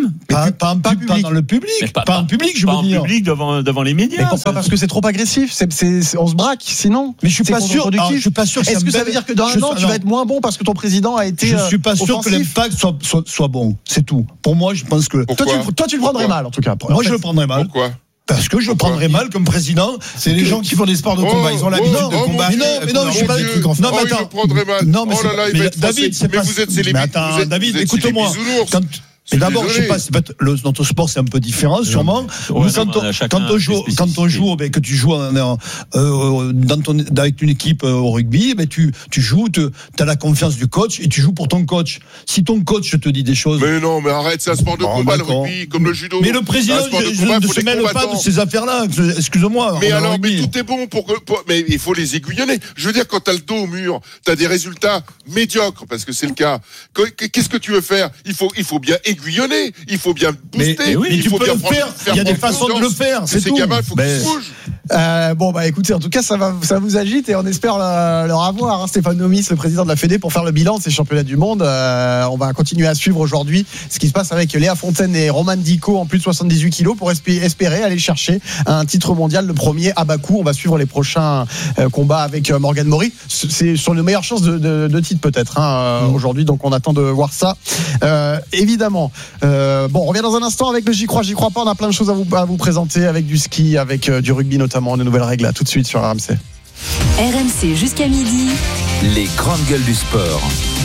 pas dans le public, pas en public, je veux dire. Pas en public devant devant les médias. Mais pourquoi? Parce que c'est trop agressif. C'est, c'est, on se braque, sinon. Mais je suis pas sûr. Alors, je suis pas sûr. Est-ce que ça veut dire que dans un an, tu vas être moins bon parce que ton président a été. Je suis pas sûr offensif. que l'impact soit, soit, soit bon. C'est tout. Pour moi, je pense que. Toi, tu, toi, tu le prendrais mal, en tout cas. Moi, je le prendrais mal. Pourquoi? Parce que je le prendrais mal comme président. C'est les gens qui font des sports de combat. Ils ont l'habitude oh, de oh, combattre. Mais non, mais non, je suis pas. Non, mais attends. Je le prendrais mal. Non, mais oh là là, il va être David, c'est mais pas. vous êtes, c'est les. Mais attends, David, écoute-moi. Mais d'abord, je sais pas, le, notre sport c'est un peu différent, sûrement. Ouais, quand, non, on, quand on joue, quand on joue, ben, que tu joues en, en, euh, dans ton, avec une équipe euh, au rugby, ben tu, tu joues, tu as la confiance du coach et tu joues pour ton coach. Si ton coach te dit des choses. Mais non, mais arrête, c'est un sport de bon, combat, d'accord. Le rugby, comme le judo. Mais le président ne se mêle pas de ces affaires-là. Excuse-moi. Mais alors, mais tout est bon pour que, pour, mais il faut les aiguillonner. Je veux dire, quand t'as le dos au mur, t'as des résultats médiocres, parce que c'est le cas. Qu'est-ce que tu veux faire? Il faut, il faut bien aiguillonner. Il faut bien booster. Mais, mais oui, il tu faut peux bien le faire. faire. Il y a des façons de le faire. C'est ces tout. gamins, il faut mais... qu'ils bougent. Euh, bon, bah écoutez, en tout cas, ça, va, ça vous agite et on espère le, leur avoir. Hein, Stéphane Nomis, le président de la Fédé, pour faire le bilan de ces championnats du monde. Euh, on va continuer à suivre aujourd'hui ce qui se passe avec Léa Fontaine et Romain Dico en plus de soixante-dix-huit kilos pour espérer aller chercher un titre mondial, le premier à Bakou. On va suivre les prochains euh, combats avec euh, Morgane Maury. C'est sur les meilleures chances de, de, de titre peut-être hein, euh, mmh. aujourd'hui, donc on attend de voir ça. Euh, évidemment. Euh, bon, on revient dans un instant avec le J'y crois, j'y crois pas. On a plein de choses à vous, à vous présenter avec du ski, avec euh, du rugby notamment, de nouvelles règles là, tout de suite sur R M C. R M C jusqu'à midi. Les grandes gueules du sport.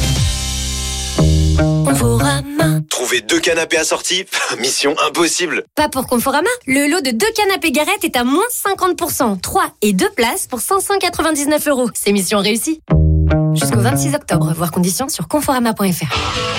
Conforama. Trouver deux canapés assortis, mission impossible. Pas pour Conforama. Le lot de deux canapés Garrett est à moins cinquante pour cent. trois et deux places pour cinq cent quatre-vingt-dix-neuf euros. C'est mission réussie. Jusqu'au vingt-six octobre. Voir conditions sur conforama point f r.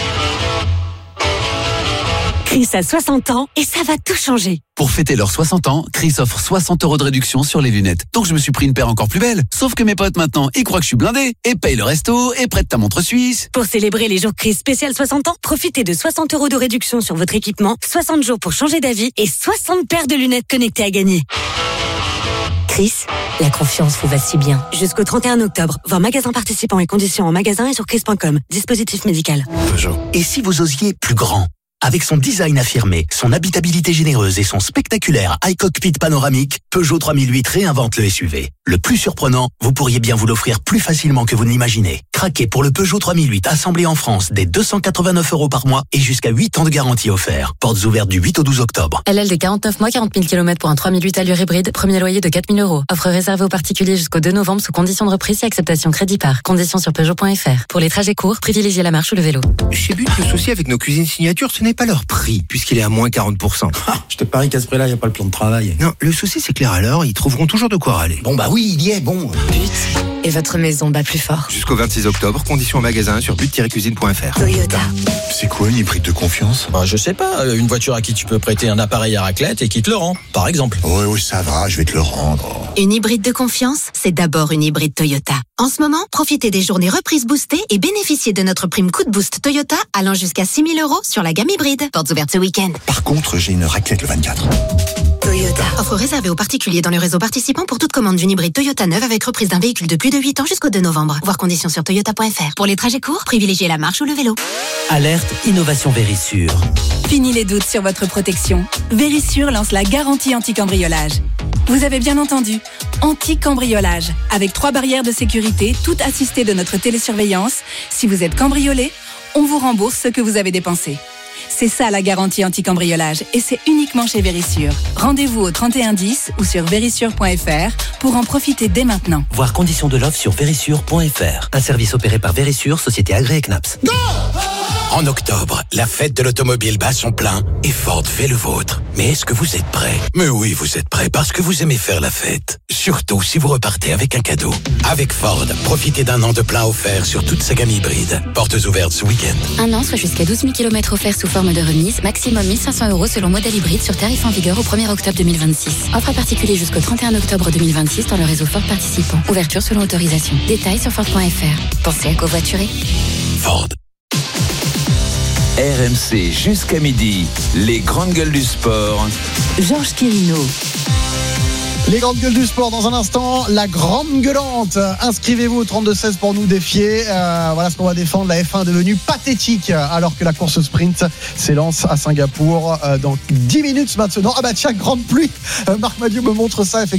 Chris a soixante ans et ça va tout changer. Pour fêter leurs soixante ans, Chris offre soixante euros de réduction sur les lunettes. Donc je me suis pris une paire encore plus belle. Sauf que mes potes maintenant, ils croient que je suis blindé et payent le resto et prêtent ta montre suisse. Pour célébrer les jours Chris spécial soixante ans, profitez de soixante euros de réduction sur votre équipement, soixante jours pour changer d'avis et soixante paires de lunettes connectées à gagner. Chris, la confiance vous va si bien. Jusqu'au trente et un octobre, voir magasin participants et conditions en magasin et sur chris point com. Dispositif médical. Peugeot. Et si vous osiez plus grand? Avec son design affirmé, son habitabilité généreuse et son spectaculaire iCockpit panoramique, Peugeot trois mille huit réinvente le S U V. Le plus surprenant, vous pourriez bien vous l'offrir plus facilement que vous ne l'imaginez. Craquez pour le Peugeot trois mille huit assemblé en France dès deux cent quatre-vingt-neuf euros par mois et jusqu'à huit ans de garantie offert. Portes ouvertes du huit au douze octobre. L L D quarante-neuf mois, quarante mille kilomètres pour un trois mille huit allure hybride, premier loyer de quatre mille euros. Offre réservée aux particuliers jusqu'au deux novembre sous condition de reprise et acceptation crédit par. Conditions sur Peugeot point f r. Pour les trajets courts, privilégiez la marche ou le vélo. Chez But, le souci avec nos cuisines signature, ce n'est pas leur prix, puisqu'il est à moins quarante pour cent. Je te parie qu'à ce prix-là, il n'y a pas le plan de travail. Non, le souci, c'est que les râleurs, ils trouveront toujours de quoi râler. Bon, bah oui, il y est, bon. Vite. Et votre maison bat plus fort. Jusqu'au vingt-six octobre, conditions au magasin sur but tiret cuisine point f r. Toyota. C'est quoi une hybride de confiance? Bah, je sais pas, une voiture à qui tu peux prêter un appareil à raclette et qui te le rend, par exemple. Oui, oui, ça va, je vais te le rendre. Une hybride de confiance, c'est d'abord une hybride Toyota. En ce moment, profitez des journées reprises boostées et bénéficiez de notre prime coup de boost Toyota allant jusqu'à six mille euros sur la gamme hybride. Portes ouvertes ce week-end. Par contre, j'ai une raclette le vingt-quatre. Toyota. Offre réservée aux particuliers dans le réseau participant pour toute commande d'une hybride Toyota neuve avec reprise d'un véhicule de plus de huit ans jusqu'au deux novembre. Voir conditions sur toyota point f r. Pour les trajets courts, privilégiez la marche ou le vélo. Alerte Innovation Vérissure. Fini les doutes sur votre protection. Vérissure lance la garantie anti-cambriolage. Vous avez bien entendu, anti-cambriolage. Avec trois barrières de sécurité, toutes assistées de notre télésurveillance. Si vous êtes cambriolé, on vous rembourse ce que vous avez dépensé. C'est ça la garantie anti-cambriolage et c'est uniquement chez Vérissure. Rendez-vous au trente et un dix ou sur vérissure point f r pour en profiter dès maintenant. Voir conditions de l'offre sur vérissure point f r. Un service opéré par Vérissure, société agréée C N A P S. Go! En octobre, la fête de l'automobile bat son plein et Ford fait le vôtre. Mais est-ce que vous êtes prêts? Mais oui, vous êtes prêts parce que vous aimez faire la fête. Surtout si vous repartez avec un cadeau. Avec Ford, profitez d'un an de plein offert sur toute sa gamme hybride. Portes ouvertes ce week-end. Un an, soit jusqu'à douze mille kilomètres offerts sous forme de remise. Maximum mille cinq cents euros selon modèle hybride sur tarif en vigueur au premier octobre deux mille vingt-six. Offre à particulier jusqu'au trente et un octobre deux mille vingt-six dans le réseau Ford participant. Ouverture selon autorisation. Détails sur Ford point f r. Pensez à covoiturer. Ford. R M C jusqu'à midi, les grandes gueules du sport. Georges Quirino. Les grandes gueules du sport dans un instant, la grande gueulante. Inscrivez-vous au trente-deux seize pour nous défier. Euh, voilà ce qu'on va défendre. La F un devenue pathétique alors que la course sprint s'élance à Singapour euh, dans dix minutes maintenant. Ah bah tiens, grande pluie. Euh, Marc Madiot me montre ça effectivement.